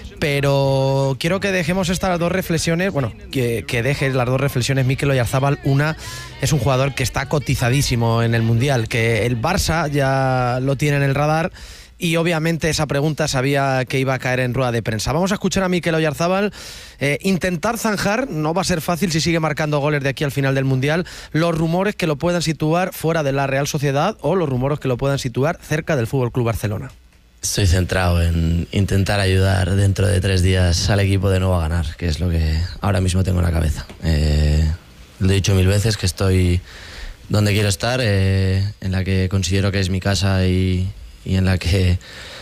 Pero quiero que dejemos estas dos reflexiones, bueno, que, que dejes las dos reflexiones Mikel Oyarzábal. Una, es un jugador que está cotizadísimo en el Mundial, que el Barça ya lo tiene en el radar. Y obviamente esa pregunta sabía que iba a caer en rueda de prensa. Vamos a escuchar a Mikel Oyarzábal eh, intentar zanjar, no va a ser fácil si sigue marcando goles de aquí al final del Mundial, los rumores que lo puedan situar fuera de la Real Sociedad o los rumores que lo puedan situar cerca del F C Barcelona. Estoy centrado en intentar ayudar dentro de tres días al equipo de nuevo a ganar, que es lo que ahora mismo tengo en la cabeza. Eh, lo he dicho mil veces que estoy donde quiero estar, eh, en la que considero que es mi casa y... y en la que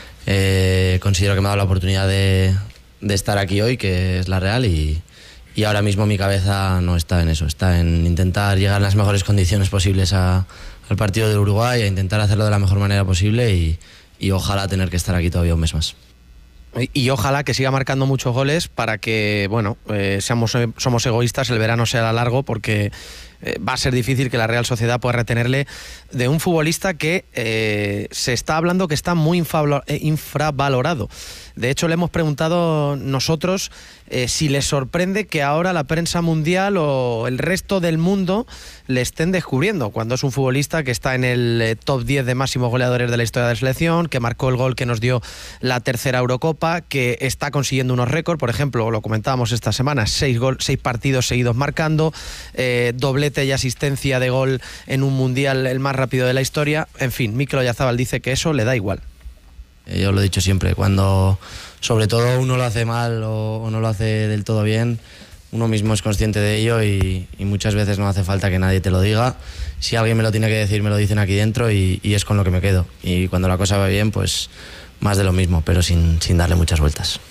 eh, considero que me ha dado la oportunidad de, de estar aquí hoy, que es la Real, y, y ahora mismo mi cabeza no está en eso, está en intentar llegar en las mejores condiciones posibles a, al partido de Uruguay, a intentar hacerlo de la mejor manera posible y, y ojalá tener que estar aquí todavía un mes más. Y, y ojalá que siga marcando muchos goles para que, bueno, eh, seamos, somos egoístas, el verano sea largo, porque eh, va a ser difícil que la Real Sociedad pueda retenerle de un futbolista que eh, se está hablando que está muy infravalorado. De hecho, le hemos preguntado nosotros eh, si le sorprende que ahora la prensa mundial o el resto del mundo le estén descubriendo, cuando es un futbolista que está en el eh, top diez de máximos goleadores de la historia de la selección, que marcó el gol que nos dio la tercera Eurocopa, que está consiguiendo unos récords, por ejemplo, lo comentábamos esta semana, seis, gol, seis partidos seguidos marcando, eh, doblete y asistencia de gol en un mundial el más rápido de la historia. En fin, Mikel Oyarzábal dice que eso le da igual. Yo lo he dicho siempre, cuando sobre todo uno lo hace mal o, o no lo hace del todo bien, uno mismo es consciente de ello y, y muchas veces no hace falta que nadie te lo diga. Si alguien me lo tiene que decir, me lo dicen aquí dentro y, y es con lo que me quedo. Y cuando la cosa va bien, pues más de lo mismo, pero sin, sin darle muchas vueltas.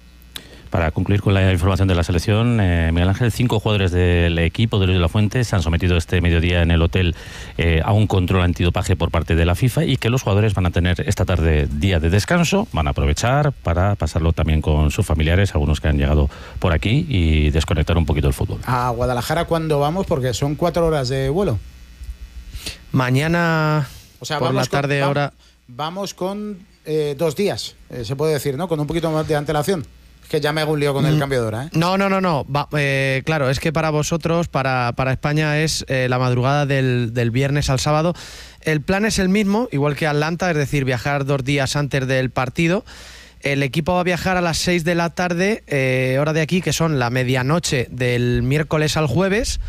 Para concluir con la información de la selección, eh, Miguel Ángel, cinco jugadores del equipo de Luis de la Fuente se han sometido este mediodía en el hotel eh, a un control antidopaje por parte de la FIFA, y que los jugadores van a tener esta tarde día de descanso, van a aprovechar para pasarlo también con sus familiares, algunos que han llegado por aquí, y desconectar un poquito el fútbol. ¿A Guadalajara cuándo vamos? Porque son cuatro horas de vuelo. Mañana, o sea, por la tarde, con, ahora... Vamos con eh, dos días, eh, se puede decir, ¿no? Con un poquito más de antelación. Que ya me hago un lío con el cambio de hora, ¿eh? No, no, no, no. Va, eh, claro, es que para vosotros, para, para España es eh, la madrugada del, del viernes al sábado. El plan es el mismo, igual que Atlanta, es decir, viajar dos días antes del partido. El equipo va a viajar a las seis de la tarde, eh, hora de aquí, que son la medianoche del miércoles al jueves.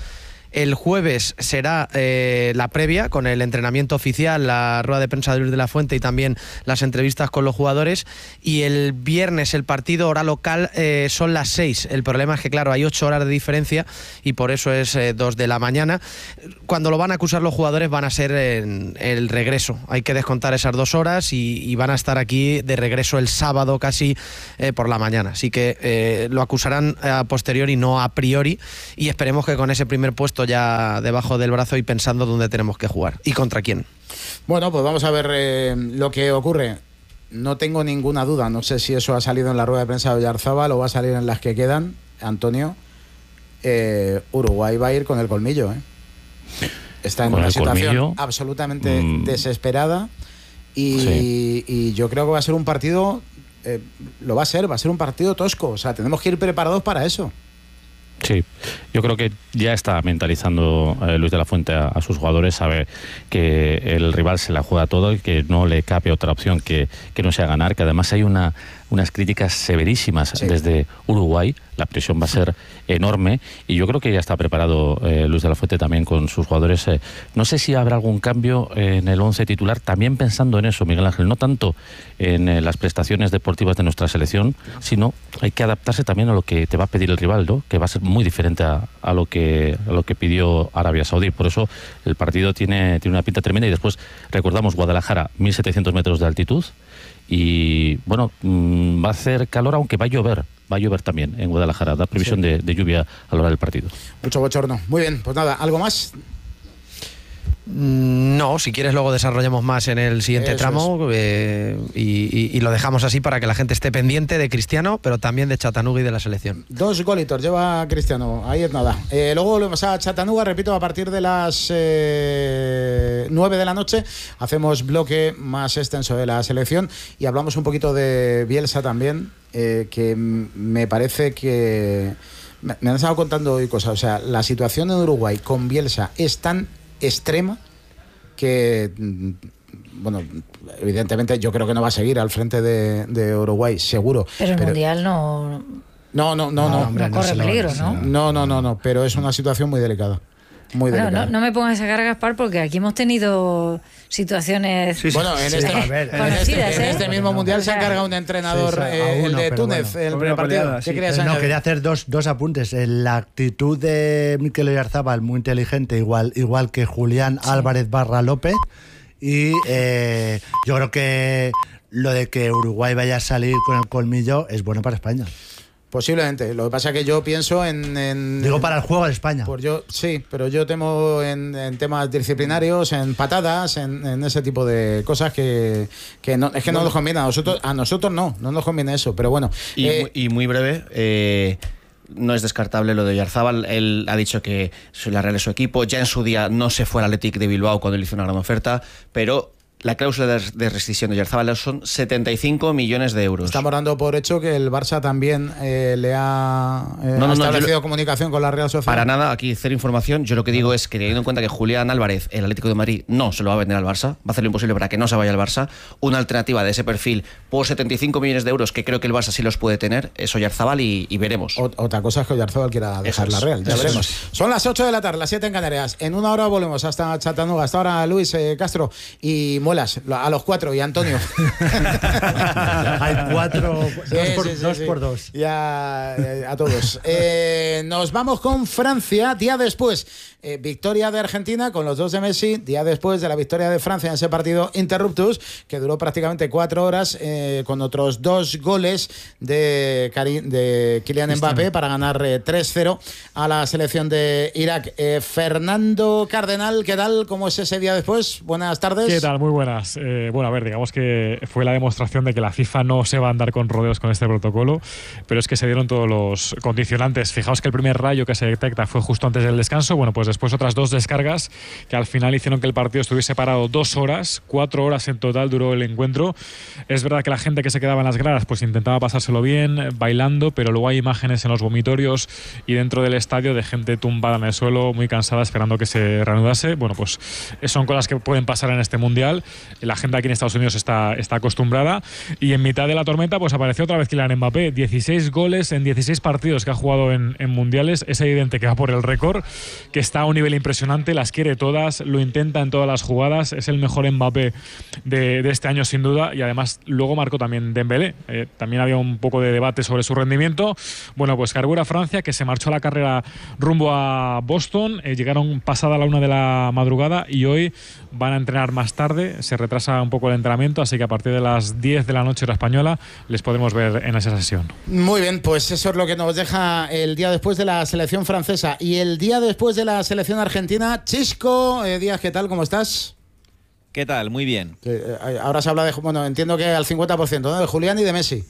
El jueves será eh, la previa con el entrenamiento oficial, la rueda de prensa de Luis de la Fuente y también las entrevistas con los jugadores. Y el viernes el partido hora local eh, son las seis. El problema es que, claro, hay ocho horas de diferencia y por eso es eh, dos de la mañana. Cuando lo van a acusar los jugadores van a ser en el regreso. Hay que descontar esas dos horas y, y van a estar aquí de regreso el sábado casi eh, por la mañana. Así que eh, lo acusarán a posteriori, no a priori, y esperemos que con ese primer puesto ya debajo del brazo y pensando dónde tenemos que jugar y contra quién. Bueno, pues vamos a ver eh, lo que ocurre. No tengo ninguna duda, no sé si eso ha salido en la rueda de prensa de Oyarzábal o va a salir en las que quedan, Antonio. eh, Uruguay va a ir con el colmillo, ¿eh? Está en con una situación colmillo, absolutamente mmm, desesperada y, sí. y yo creo que va a ser un partido, eh, lo va a ser, va a ser un partido tosco, o sea, tenemos que ir preparados para eso. Sí, yo creo que ya está mentalizando eh, Luis de la Fuente a, a sus jugadores, sabe que el rival se la juega todo y que no le cabe otra opción que, que no sea ganar, que además hay una, unas críticas severísimas sí. desde Uruguay, la presión va a ser enorme y yo creo que ya está preparado eh, Luis de la Fuente también con sus jugadores. Eh, no sé si habrá algún cambio en el once titular, también pensando en eso, Miguel Ángel, no tanto en eh, las prestaciones deportivas de nuestra selección, sino hay que adaptarse también a lo que te va a pedir el rival, ¿no? Que va a ser muy diferente a, a lo que a lo que pidió Arabia Saudí. Por eso el partido tiene, tiene una pinta tremenda y después recordamos Guadalajara, mil setecientos metros de altitud y bueno, mmm, va a hacer calor aunque va a llover, va a llover también en Guadalajara, da previsión sí. de, de lluvia a la hora del partido. Mucho bochorno. Muy bien, pues nada, ¿algo más? No, si quieres luego desarrollamos más en el siguiente Eso tramo eh, y, y, y lo dejamos así para que la gente esté pendiente de Cristiano, pero también de Chattanooga y de la selección. Dos golitos lleva Cristiano, ahí es nada. Eh, luego volvemos a Chattanooga, repito, a partir de las eh, nueve de la noche hacemos bloque más extenso de la selección y hablamos un poquito de Bielsa también, eh, que me parece que me, me han estado contando hoy cosas, o sea, la situación en Uruguay con Bielsa es tan extrema que, bueno, evidentemente yo creo que no va a seguir al frente de, de Uruguay, seguro. Pero el pero, Mundial no... No, no, no, no. No, hombre, no corre no peligro, ¿no? No, no, no, no, pero es una situación muy delicada. Muy bueno, delicada. No, no me pongas a sacar, Gaspar, porque aquí hemos tenido situaciones sí, sí, bueno, en, sí, este, a ver, en, este, ¿eh? en este mismo mundial se ha cargado un entrenador, sí, eh, uno, el de Túnez, bueno, el primer partido. Sí. ¿Qué no, quería hacer dos, dos apuntes. La actitud de Mikel Oyarzábal, muy inteligente, igual, igual que Julián sí. Álvarez Barra López. Y eh, yo creo que lo de que Uruguay vaya a salir con el colmillo es bueno para España. Posiblemente, lo que pasa es que yo pienso en... en Digo para el juego de España. Por yo, sí, pero yo temo en, en temas disciplinarios, en patadas, en, en ese tipo de cosas que, que no, es que no nos conviene a nosotros, a nosotros no, no nos conviene eso, pero bueno. Y, eh, muy, y muy breve, eh, no es descartable lo de Oyarzábal, él ha dicho que la Real es su equipo, ya en su día no se fue al Athletic de Bilbao cuando le hizo una gran oferta, pero... La cláusula de rescisión de Oyarzábal son setenta y cinco millones de euros. Estamos dando por hecho que el Barça también eh, le ha, eh, no, no, ha establecido no, comunicación con la Real Sociedad. Para nada, aquí cero información. Yo lo que digo es que teniendo en cuenta que Julián Álvarez, el Atlético de Madrid, no se lo va a vender al Barça, va a hacer lo imposible para que no se vaya al Barça. Una alternativa de ese perfil por setenta y cinco millones de euros, que creo que el Barça sí los puede tener, es Oyarzábal y, y veremos. O, otra cosa es que Oyarzábal quiera dejar la Real, ya Eso veremos. Es. Son las ocho de la tarde, las siete en Canarias. En una hora volvemos hasta Chattanooga. Hasta ahora Luis eh, Castro y Muelas, a los cuatro y Antonio. Hay cuatro, sí, dos, por, sí, sí, dos sí. por dos. Ya, eh, a todos. Eh, nos vamos con Francia, día después. Eh, victoria de Argentina con los dos de Messi, día después de la victoria de Francia en ese partido interruptus, que duró prácticamente cuatro horas, eh, con otros dos goles de, Karim, de Kylian Mbappé para ganar eh, tres cero a la selección de Irak. Eh, Fernando Cardenal, ¿qué tal? ¿Cómo es ese día después? Buenas tardes. ¿Qué tal? Muy buenas. Eh, bueno, a ver, digamos que fue la demostración de que la FIFA no se va a andar con rodeos con este protocolo, pero es que se dieron todos los condicionantes. Fijaos que el primer rayo que se detecta fue justo antes del descanso, bueno, pues después otras dos descargas que al final hicieron que el partido estuviese parado dos horas, cuatro horas en total duró el encuentro. Es verdad que la gente que se quedaba en las gradas pues intentaba pasárselo bien, bailando, pero luego hay imágenes en los vomitorios y dentro del estadio de gente tumbada en el suelo, muy cansada, esperando que se reanudase. Bueno, pues son cosas que pueden pasar en este Mundial la gente aquí en Estados Unidos está, está acostumbrada. Y en mitad de la tormenta pues apareció otra vez Kylian Mbappé, dieciséis goles en dieciséis partidos que ha jugado en, en mundiales. Es evidente que va por el récord, que está a un nivel impresionante, las quiere todas, lo intenta en todas las jugadas, es el mejor Mbappé de, de este año sin duda, y además luego marcó también Dembélé. Eh, también había un poco de debate sobre su rendimiento. Bueno, pues cargura Francia, que se marchó a la carrera rumbo a Boston, eh, llegaron pasada la una de la madrugada y hoy van a entrenar más tarde, se retrasa un poco el entrenamiento, así que a partir de las diez de la noche hora española les podremos ver en esa sesión. Muy bien, pues eso es lo que nos deja el día después de la selección francesa. Y el día después de la selección argentina, Chisco eh, Díaz, ¿qué tal? ¿Cómo estás? ¿Qué tal? Muy bien. Eh, ahora se habla de, bueno, entiendo que al cincuenta por ciento, ¿no? De Julián y de Messi.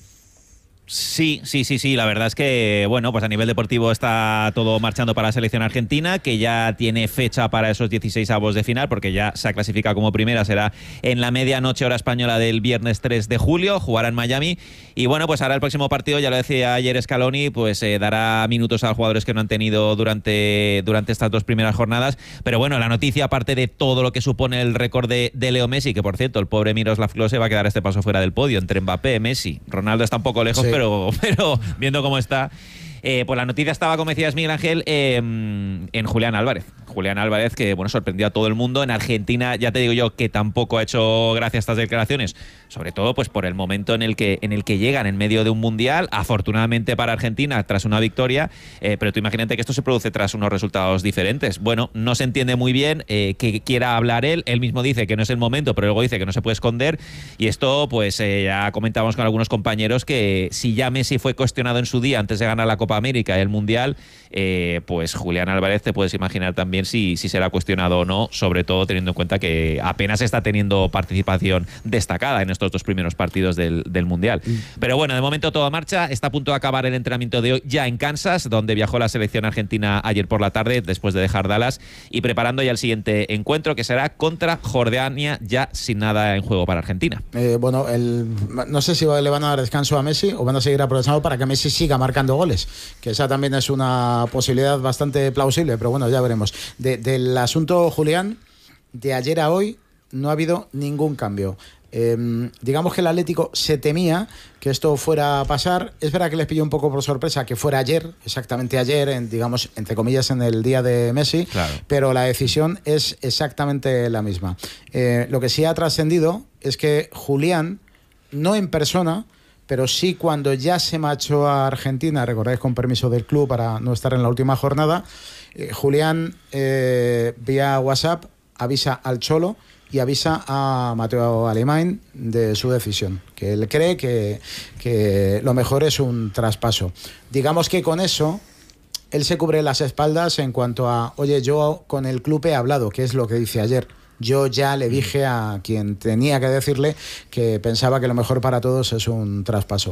Sí, sí, sí, sí. La verdad es que, bueno, pues a nivel deportivo está todo marchando para la selección argentina, que ya tiene fecha para esos dieciséis avos de final, porque ya se ha clasificado como primera, será en la medianoche hora española del viernes tres de julio, jugará en Miami. Y bueno, pues ahora el próximo partido, ya lo decía ayer Scaloni, pues eh, dará minutos a los jugadores que no han tenido durante, durante estas dos primeras jornadas. Pero bueno, la noticia, aparte de todo lo que supone el récord de, de Leo Messi, que por cierto, el pobre Miroslav Klose va a quedar este paso fuera del podio, entre Mbappé, Messi, Ronaldo está un poco lejos, sí. Pero, pero viendo cómo está, eh, pues la noticia estaba, como decías Miguel Ángel, eh, en Julián Álvarez. Julián Álvarez, que bueno, sorprendió a todo el mundo. En Argentina, ya te digo yo, que tampoco ha hecho gracia a estas declaraciones, sobre todo pues por el momento en el que, en el que llegan en medio de un mundial, afortunadamente para Argentina, tras una victoria, eh, pero tú imagínate que esto se produce tras unos resultados diferentes. Bueno, no se entiende muy bien eh, que quiera hablar él, él mismo dice que no es el momento, pero luego dice que no se puede esconder, y esto pues eh, ya comentábamos con algunos compañeros que si ya Messi fue cuestionado en su día antes de ganar la Copa América y el Mundial, eh, pues Julián Álvarez te puedes imaginar también si, si será cuestionado o no, sobre todo teniendo en cuenta que apenas está teniendo participación destacada en estos dos primeros partidos del, del Mundial. Pero bueno, de momento todo marcha, está a punto de acabar el entrenamiento de hoy ya en Kansas, donde viajó la selección argentina ayer por la tarde después de dejar Dallas, y preparando ya el siguiente encuentro, que será contra Jordania, ya sin nada en juego para Argentina. Eh, bueno, el, no sé si le van a dar descanso a Messi o van a seguir aprovechando para que Messi siga marcando goles, que esa también es una posibilidad bastante plausible, pero bueno, ya veremos. De, del asunto Julián, de ayer a hoy no ha habido ningún cambio. Eh, digamos que el Atlético se temía que esto fuera a pasar. Es verdad que les pilló un poco por sorpresa que fuera ayer, exactamente ayer, en, digamos, entre comillas, en el día de Messi, claro. Pero la decisión es exactamente la misma. Eh, lo que sí ha trascendido es que Julián, no en persona, pero sí cuando ya se marchó a Argentina, recordáis, con permiso del club para no estar en la última jornada, eh, Julián eh, vía WhatsApp avisa al Cholo y avisa a Mateo Alemany de su decisión, que él cree que, que lo mejor es un traspaso. Digamos que con eso él se cubre las espaldas en cuanto a, oye, yo con el club he hablado, que es lo que dice ayer. Yo ya le dije a quien tenía que decirle que pensaba que lo mejor para todos es un traspaso.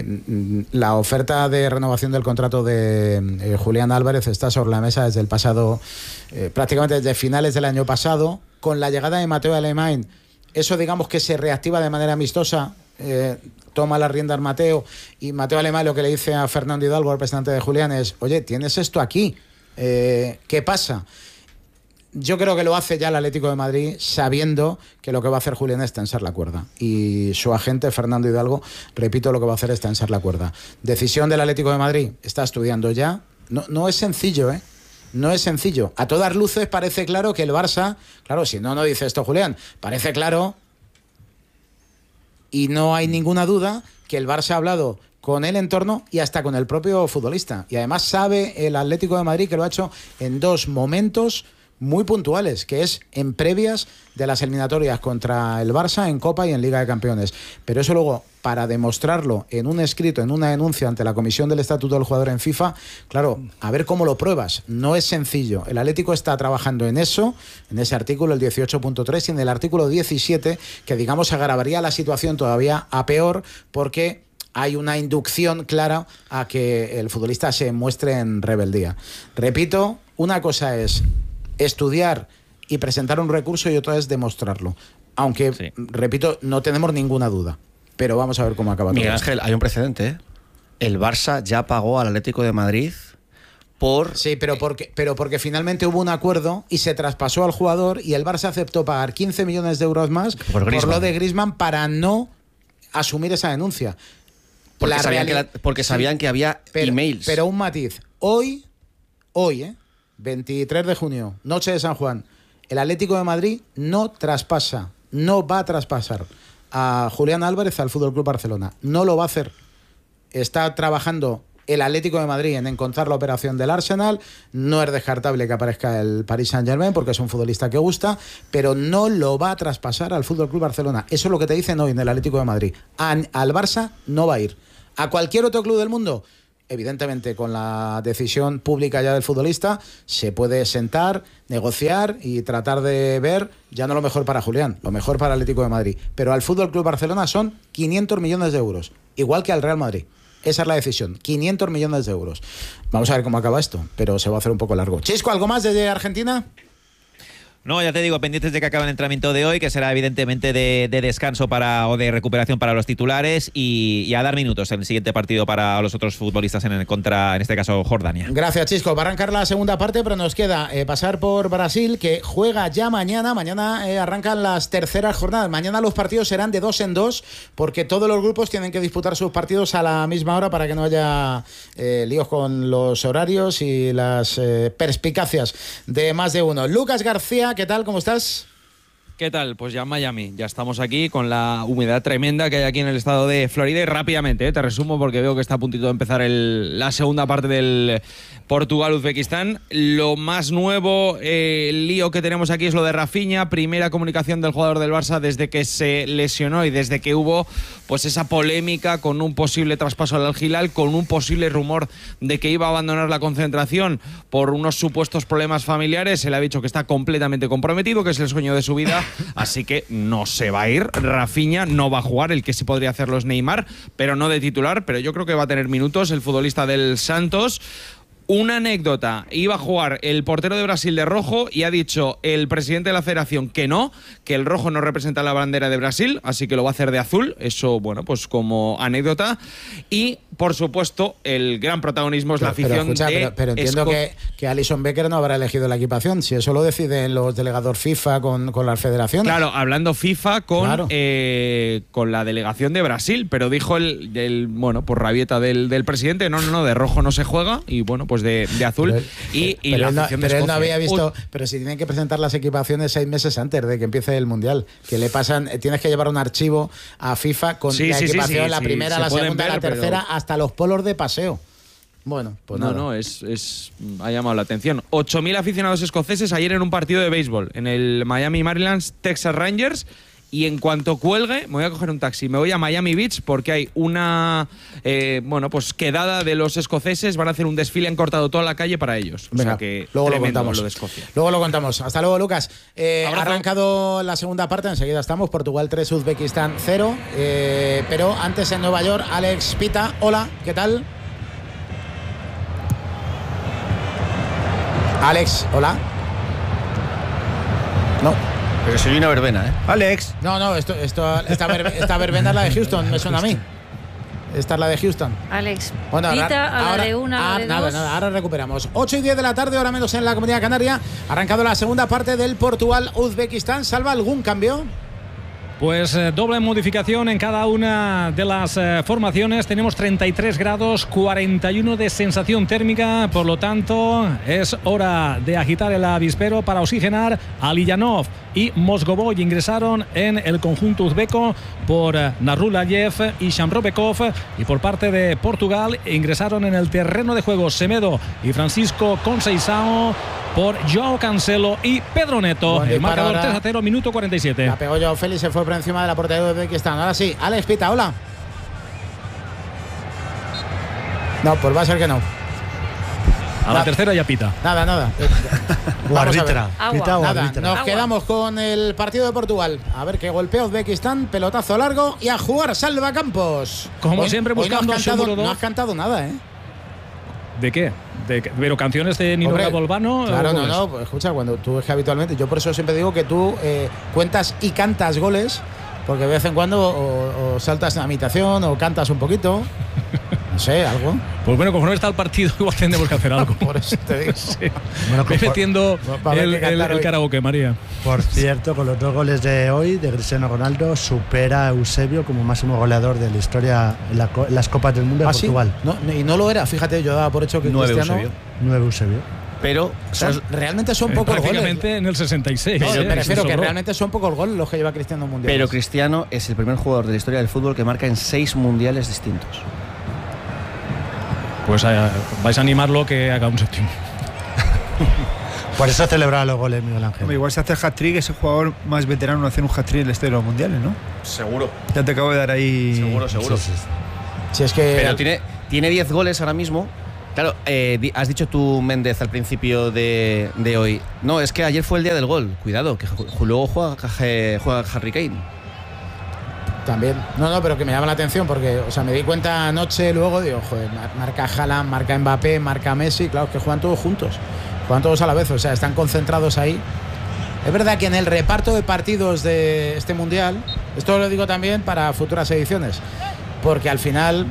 La oferta de renovación del contrato de eh, Julián Álvarez está sobre la mesa desde el pasado, eh, prácticamente desde finales del año pasado. Con la llegada de Mateo Alemany, eso digamos que se reactiva de manera amistosa. Eh, toma las riendas Mateo, y Mateo Alemany lo que le dice a Fernando Hidalgo, el representante de Julián, es: oye, tienes esto aquí, eh, ¿qué pasa? Yo creo que lo hace ya el Atlético de Madrid sabiendo que lo que va a hacer Julián es tensar la cuerda. Y su agente, Fernando Hidalgo, repito, lo que va a hacer es tensar la cuerda. Decisión del Atlético de Madrid, está estudiando ya. No, no es sencillo, ¿eh? No es sencillo. A todas luces parece claro que el Barça, claro, si no, no dice esto Julián, parece claro, y no hay ninguna duda que el Barça ha hablado con el entorno y hasta con el propio futbolista. Y además sabe el Atlético de Madrid que lo ha hecho en dos momentos muy puntuales, que es en previas de las eliminatorias contra el Barça en Copa y en Liga de Campeones. Pero eso luego, para demostrarlo en un escrito, en una denuncia ante la Comisión del Estatuto del Jugador en FIFA, claro, a ver cómo lo pruebas. No es sencillo. El Atlético está trabajando en eso, en ese artículo, el dieciocho punto tres, y en el artículo diecisiete, que digamos agravaría la situación todavía a peor, porque hay una inducción clara a que el futbolista se muestre en rebeldía. Repito, una cosa es estudiar y presentar un recurso y otra es demostrarlo. Aunque, sí, repito, no tenemos ninguna duda. Pero vamos a ver cómo acaba todo. Miguel Ángel, hay un precedente, ¿eh? El Barça ya pagó al Atlético de Madrid por... Sí, pero porque, pero porque finalmente hubo un acuerdo y se traspasó al jugador y el Barça aceptó pagar quince millones de euros más por, por lo de Griezmann para no asumir esa denuncia. Porque, sabían que, la, porque sabían sí, que había pero, emails. Pero un matiz. Hoy, hoy, ¿eh? veintitrés de junio, noche de San Juan, el Atlético de Madrid no traspasa, no va a traspasar a Julián Álvarez al F C Barcelona. No lo va a hacer. Está trabajando el Atlético de Madrid en encontrar la operación del Arsenal. No es descartable que aparezca el Paris Saint-Germain porque es un futbolista que gusta, pero no lo va a traspasar al F C Barcelona. Eso es lo que te dicen hoy en el Atlético de Madrid. A, al Barça no va a ir. ¿A cualquier otro club del mundo? Evidentemente, con la decisión pública ya del futbolista, se puede sentar, negociar y tratar de ver ya no lo mejor para Julián, lo mejor para el Atlético de Madrid. Pero al F C Barcelona son quinientos millones de euros, igual que al Real Madrid. Esa es la decisión, quinientos millones de euros. Vamos a ver cómo acaba esto, pero se va a hacer un poco largo. Chisco, ¿algo más desde Argentina? No, ya te digo, pendientes de que acabe el entrenamiento de hoy, que será evidentemente de, de descanso para o de recuperación para los titulares y, y a dar minutos en el siguiente partido para los otros futbolistas en el contra, en este caso, Jordania. Gracias, Chisco. Va a arrancar la segunda parte, pero nos queda eh, pasar por Brasil, que juega ya mañana. Mañana eh, arrancan las terceras jornadas. Mañana los partidos serán de dos en dos, porque todos los grupos tienen que disputar sus partidos a la misma hora para que no haya eh, líos con los horarios y las eh, perspicacias de más de uno. Lucas García, ¿qué tal? ¿Cómo estás? ¿Qué tal? Pues ya en Miami. Ya estamos aquí con la humedad tremenda que hay aquí en el estado de Florida. Y rápidamente, ¿eh? te resumo porque veo que está a puntito de empezar el, la segunda parte del Portugal-Uzbekistán. Lo más nuevo, eh, el lío que tenemos aquí es lo de Rafinha. Primera comunicación del jugador del Barça desde que se lesionó y desde que hubo pues esa polémica con un posible traspaso al Al Hilal, con un posible rumor de que iba a abandonar la concentración por unos supuestos problemas familiares. Se le ha dicho que está completamente comprometido, que es el sueño de su vida. Así que no se va a ir. Rafinha no va a jugar, el que sí podría hacerlo es Neymar, pero no de titular, pero yo creo que va a tener minutos el futbolista del Santos. Una anécdota, iba a jugar el portero de Brasil de rojo y ha dicho el presidente de la federación que no, que el rojo no representa la bandera de Brasil, así que lo va a hacer de azul, eso, bueno, pues como anécdota. Y, por supuesto, el gran protagonismo es pero, la afición pero, escucha, de... Pero, pero entiendo Esco que, que Alisson Becker no habrá elegido la equipación, si eso lo deciden los delegados FIFA con, con las federaciones. Claro, hablando FIFA con, claro. eh, con la delegación de Brasil, pero dijo el, el bueno, por rabieta del, del presidente, no, no, no, de rojo no se juega y, bueno, pues de, de azul pero, y, y pero la él no, afición pero de él no Escocia. había visto, Uy. pero si tienen que presentar las equipaciones seis meses antes de que empiece el Mundial, que le pasan, tienes que llevar un archivo a FIFA con sí, la sí, equipación, sí, sí, la sí, primera, la segunda, ver, la tercera, pero... hasta los polos de paseo. Bueno, pues no, nada. no, es, es, ha llamado la atención. ocho mil aficionados escoceses ayer en un partido de béisbol en el Miami Marlins Texas Rangers. Y en cuanto cuelgue, me voy a coger un taxi, me voy a Miami Beach porque hay una eh, bueno, pues quedada de los escoceses, van a hacer un desfile, han cortado toda la calle para ellos. Venga, o sea que luego lo tremendo contamos. Lo de Escocia. Luego lo contamos. Hasta luego, Lucas. Eh, ha arrancado la segunda parte, enseguida estamos. Portugal tres, Uzbekistán cero. Eh, pero antes en Nueva York, Alex Pita. Hola, ¿qué tal? Alex, hola. No. Pero soy una verbena, ¿eh? Alex. No, no, esto, esto, esta, verbe, esta verbena es la de Houston, me suena a mí. Esta es la de Houston. Alex, bueno, Pita, ahora, a la ahora, de una, a la de nada, dos. nada, ahora recuperamos. ocho y diez de la tarde, ahora menos en la Comunidad Canaria. Ha arrancado la segunda parte del Portugal-Uzbekistán. ¿Salva algún cambio? Pues eh, doble modificación en cada una de las eh, formaciones. Tenemos treinta y tres grados, cuarenta y uno de sensación térmica. Por lo tanto, es hora de agitar el avispero para oxigenar. Aliyanov y Mosgovoy ingresaron en el conjunto uzbeco por eh, Narulayev y Shamrobekov. Y por parte de Portugal ingresaron en el terreno de juego Semedo y Francisco Conceição por Joao Cancelo y Pedro Neto. Bueno, el marcador ahora, tres a cero, minuto cuarenta y siete. La pegó Joao Félix, se fue por encima de la portería de Uzbekistán. Ahora sí, Alex Pita, hola. No, pues va a ser que no. A la nada. tercera ya pita. Nada, nada. O arbitra. Pita o nada. arbitra. Nos Agua. quedamos con el partido de Portugal. A ver qué golpea Uzbekistán, pelotazo largo y a jugar salvacampos. Como hoy, siempre hoy buscando no has, cantado, Shomurodov. no has cantado nada, ¿eh? ¿De qué? ¿De qué? ¿Pero canciones de Nino Hombre, Gabolbano? Claro, no, no. Pues escucha, cuando tú es que habitualmente, yo por eso siempre digo que tú eh, cuentas y cantas goles, porque de vez en cuando o, o saltas a imitación o cantas un poquito. No sé, algo. Pues bueno, conforme está el partido, igual tendremos que hacer algo. Por eso te digo. Sí. Bueno, Ve metiendo el, el, el karaoke, María. Por cierto, con los dos goles de hoy de Cristiano Ronaldo, supera a Eusebio como máximo goleador de la historia en, la, en las Copas del Mundo de ¿Ah, Portugal. Sí? No, y no lo era, fíjate, yo daba por hecho que Nueve Cristiano. Eusebio. Nueve Eusebio. Pero son, realmente son eh, pocos goles. Prácticamente en el sesenta y seis. No, ¿eh? me refiero que sobró. realmente son pocos goles los que lleva Cristiano en mundiales. Pero Cristiano es el primer jugador de la historia del fútbol que marca en seis mundiales distintos. Pues eh, vais a animarlo que haga un séptimo. Por eso celebraba los goles Miguel Ángel. Hombre, igual se hace hat-trick, es el jugador más veterano en hacer un hat-trick en la historia de los mundiales, ¿no? Seguro. Ya te acabo de dar ahí. Seguro, seguro. Sí, sí, sí. Si es que Pero tiene, tiene diez goles ahora mismo. Claro, eh, di- has dicho tú, Méndez, al principio de, de hoy. No, es que ayer fue el día del gol. Cuidado, que ju- luego juega, juega Harry Kane. también. No, no, pero que me llama la atención porque, o sea, me di cuenta anoche, luego digo, joder, marca Haaland, marca Mbappé, marca Messi, claro, es que juegan todos juntos, juegan todos a la vez, o sea, están concentrados ahí. Es verdad que en el reparto de partidos de este mundial, esto lo digo también para futuras ediciones, porque al final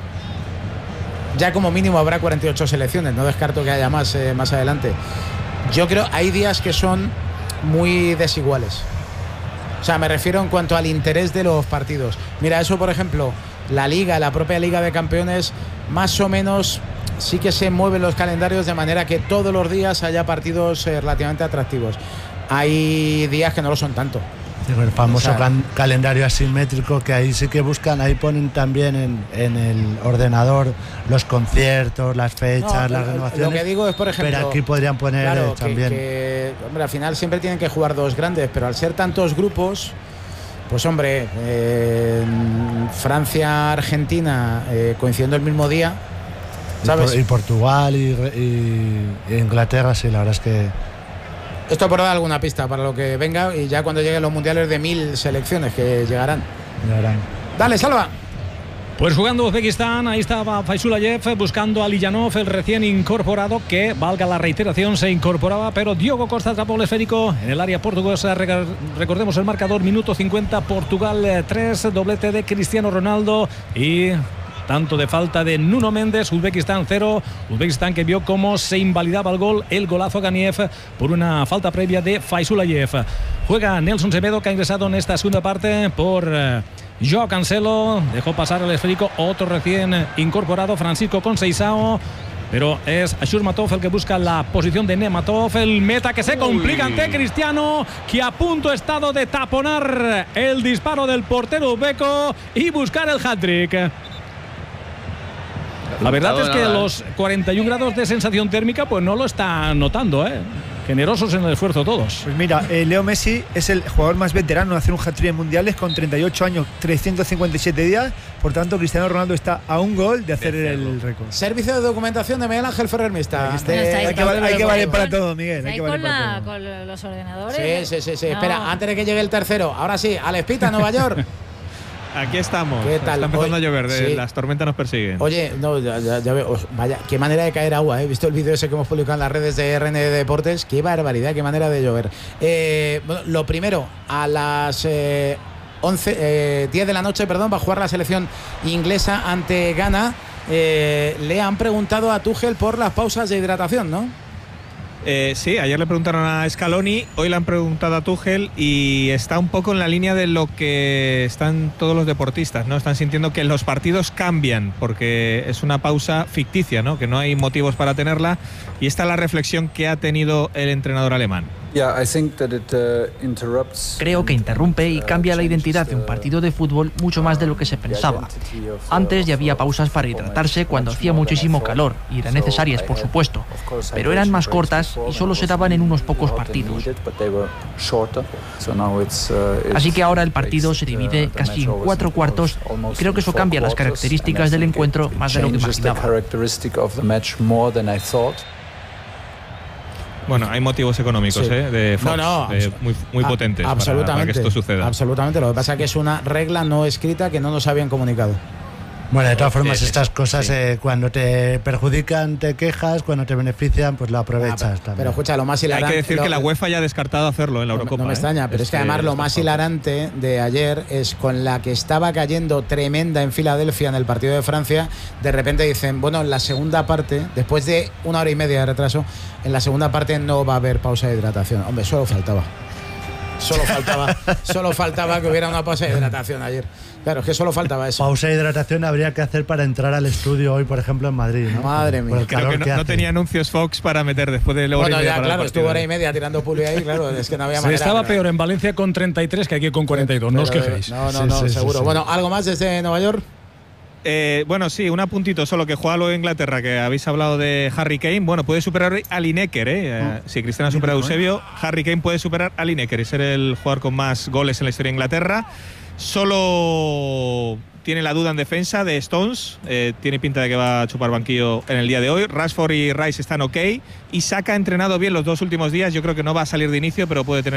ya como mínimo habrá cuarenta y ocho selecciones, no descarto que haya más eh, más adelante. Yo creo hay días que son muy desiguales. O sea, me refiero en cuanto al interés de los partidos. Mira, eso por ejemplo, la Liga, la propia Liga de Campeones, más o menos sí que se mueven los calendarios de manera que todos los días haya partidos eh, relativamente atractivos. Hay días que no lo son tanto. El famoso O sea, can- calendario asimétrico que ahí sí que buscan, ahí ponen también en, en el ordenador los conciertos, las fechas, No, las lo- renovaciones. Lo que digo es, por ejemplo, pero aquí podrían poner claro, eh, también. Que, que, hombre, al final siempre tienen que jugar dos grandes, pero al ser tantos grupos, pues hombre, eh, Francia, Argentina eh, coincidiendo el mismo día, ¿sabes? Y, por- y Portugal y, y- y Inglaterra, sí, la verdad es que. Esto por dar alguna pista para lo que venga y ya cuando lleguen los mundiales de mil selecciones que llegarán. llegarán. Dale, Salva. Pues jugando Uzbekistán, ahí estaba Faisulayev buscando a Lijanov, el recién incorporado, que, valga la reiteración, se incorporaba, pero Diogo Costa atrapó el esférico en el área portuguesa. Recordemos el marcador, minuto cincuenta, Portugal tres, doblete de Cristiano Ronaldo y tanto de falta de Nuno Méndez. Uzbekistán cero, Uzbekistán que vio cómo se invalidaba el gol, el golazo Ganiev, por una falta previa de Faisulayev. Juega Nelson Semedo, que ha ingresado en esta segunda parte por eh, Joao Cancelo, dejó pasar el esférico otro recién incorporado, Francisco Conceição, pero es Ashur Matov el que busca la posición de Nematov, el meta que se complica ante Cristiano, que a punto ha estado de taponar el disparo del portero uzbeco y buscar el hat-trick. La verdad es que los cuarenta y un grados de sensación térmica pues no lo están notando, ¿eh? Generosos en el esfuerzo todos. Pues mira, eh, Leo Messi es el jugador más veterano en hacer un hat-trick en mundiales con treinta y ocho años, trescientos cincuenta y siete días. Por tanto, Cristiano Ronaldo está a un gol de hacer el récord. Servicio de documentación de Miguel Ángel Ferrer Mista. Está. Hay que valer, hay que valer para todo, Miguel. Hay Ahí que valer con, para la, todo. con los ordenadores. Sí, sí, sí, sí. No. Espera, antes de que llegue el tercero. Ahora sí, Alex Pita, Nueva York. Aquí estamos. ¿Qué tal? Está empezando Hoy- a llover, de- sí. las tormentas nos persiguen. Oye, no, ya, ya- ya veo. Vaya, qué manera de caer agua. ¿eh? He visto el vídeo ese que hemos publicado en las redes de R N Deportes. Qué barbaridad, qué manera de llover. Eh, bueno, lo primero, a las eh, once, eh, diez de la noche, perdón, va a jugar la selección inglesa ante Ghana. Eh, le han preguntado a Tuchel por las pausas de hidratación, ¿no? Eh, sí, ayer le preguntaron a Scaloni, hoy le han preguntado a Tuchel y está un poco en la línea de lo que están todos los deportistas, ¿no? Están sintiendo que los partidos cambian porque es una pausa ficticia, ¿no? Que no hay motivos para tenerla, y esta es la reflexión que ha tenido el entrenador alemán. Creo que interrumpe y cambia la identidad de un partido de fútbol mucho más de lo que se pensaba. Antes ya había pausas para hidratarse cuando hacía muchísimo calor, y eran necesarias, por supuesto, pero eran más cortas y solo se daban en unos pocos partidos. Así que ahora el partido se divide casi en cuatro cuartos y creo que eso cambia las características del encuentro más de lo que imaginaba. Bueno, hay motivos económicos, Sí. ¿eh? De Fox, No, no, eh, abso- muy, muy a- potentes para- absolutamente, para que esto suceda. Absolutamente. Lo que pasa es que es una regla no escrita que no nos habían comunicado. Bueno, de todas formas, estas cosas, sí. eh, cuando te perjudican, te quejas, cuando te benefician, pues lo aprovechas ah, pero, también. Pero escucha, lo más hilarante... Hay que decir lo, que la UEFA ya ha descartado hacerlo en la Eurocopa. No, no me ¿eh? extraña, pero es, es que además lo más hilarante de ayer es con la que estaba cayendo tremenda en Filadelfia en el partido de Francia, de repente dicen, bueno, en la segunda parte, después de una hora y media de retraso, en la segunda parte no va a haber pausa de hidratación. Hombre, solo faltaba. Solo faltaba, solo faltaba que hubiera una pausa de hidratación ayer. Claro, es que solo faltaba eso. Pausa de hidratación habría que hacer para entrar al estudio hoy, por ejemplo, en Madrid, ¿no? Madre mía. Creo que no, que no tenía anuncios Fox para meter después de la hora bueno, y media. Ya, para claro, el estuvo hora y media tirando puli ahí, claro, es que no había Se manera. Estaba pero, peor en Valencia con treinta y tres que aquí con cuarenta y dos, no os quejéis. No, no, no, sí, sí, seguro. Sí, sí. Bueno, ¿algo más desde Nueva York? Eh, bueno, sí, un apuntito solo que juega luego Inglaterra, que habéis hablado de Harry Kane. Bueno, puede superar a Lineker, ¿eh? Oh. Si Cristiano ha superado a Eusebio, Harry Kane puede superar a Lineker y ser el jugador con más goles en la historia de Inglaterra. Solo tiene la duda en defensa de Stones, eh, tiene pinta de que va a chupar banquillo en el día de hoy. Rashford y Rice están ok y Saka ha entrenado bien los dos últimos días, yo creo que no va a salir de inicio, pero puede tener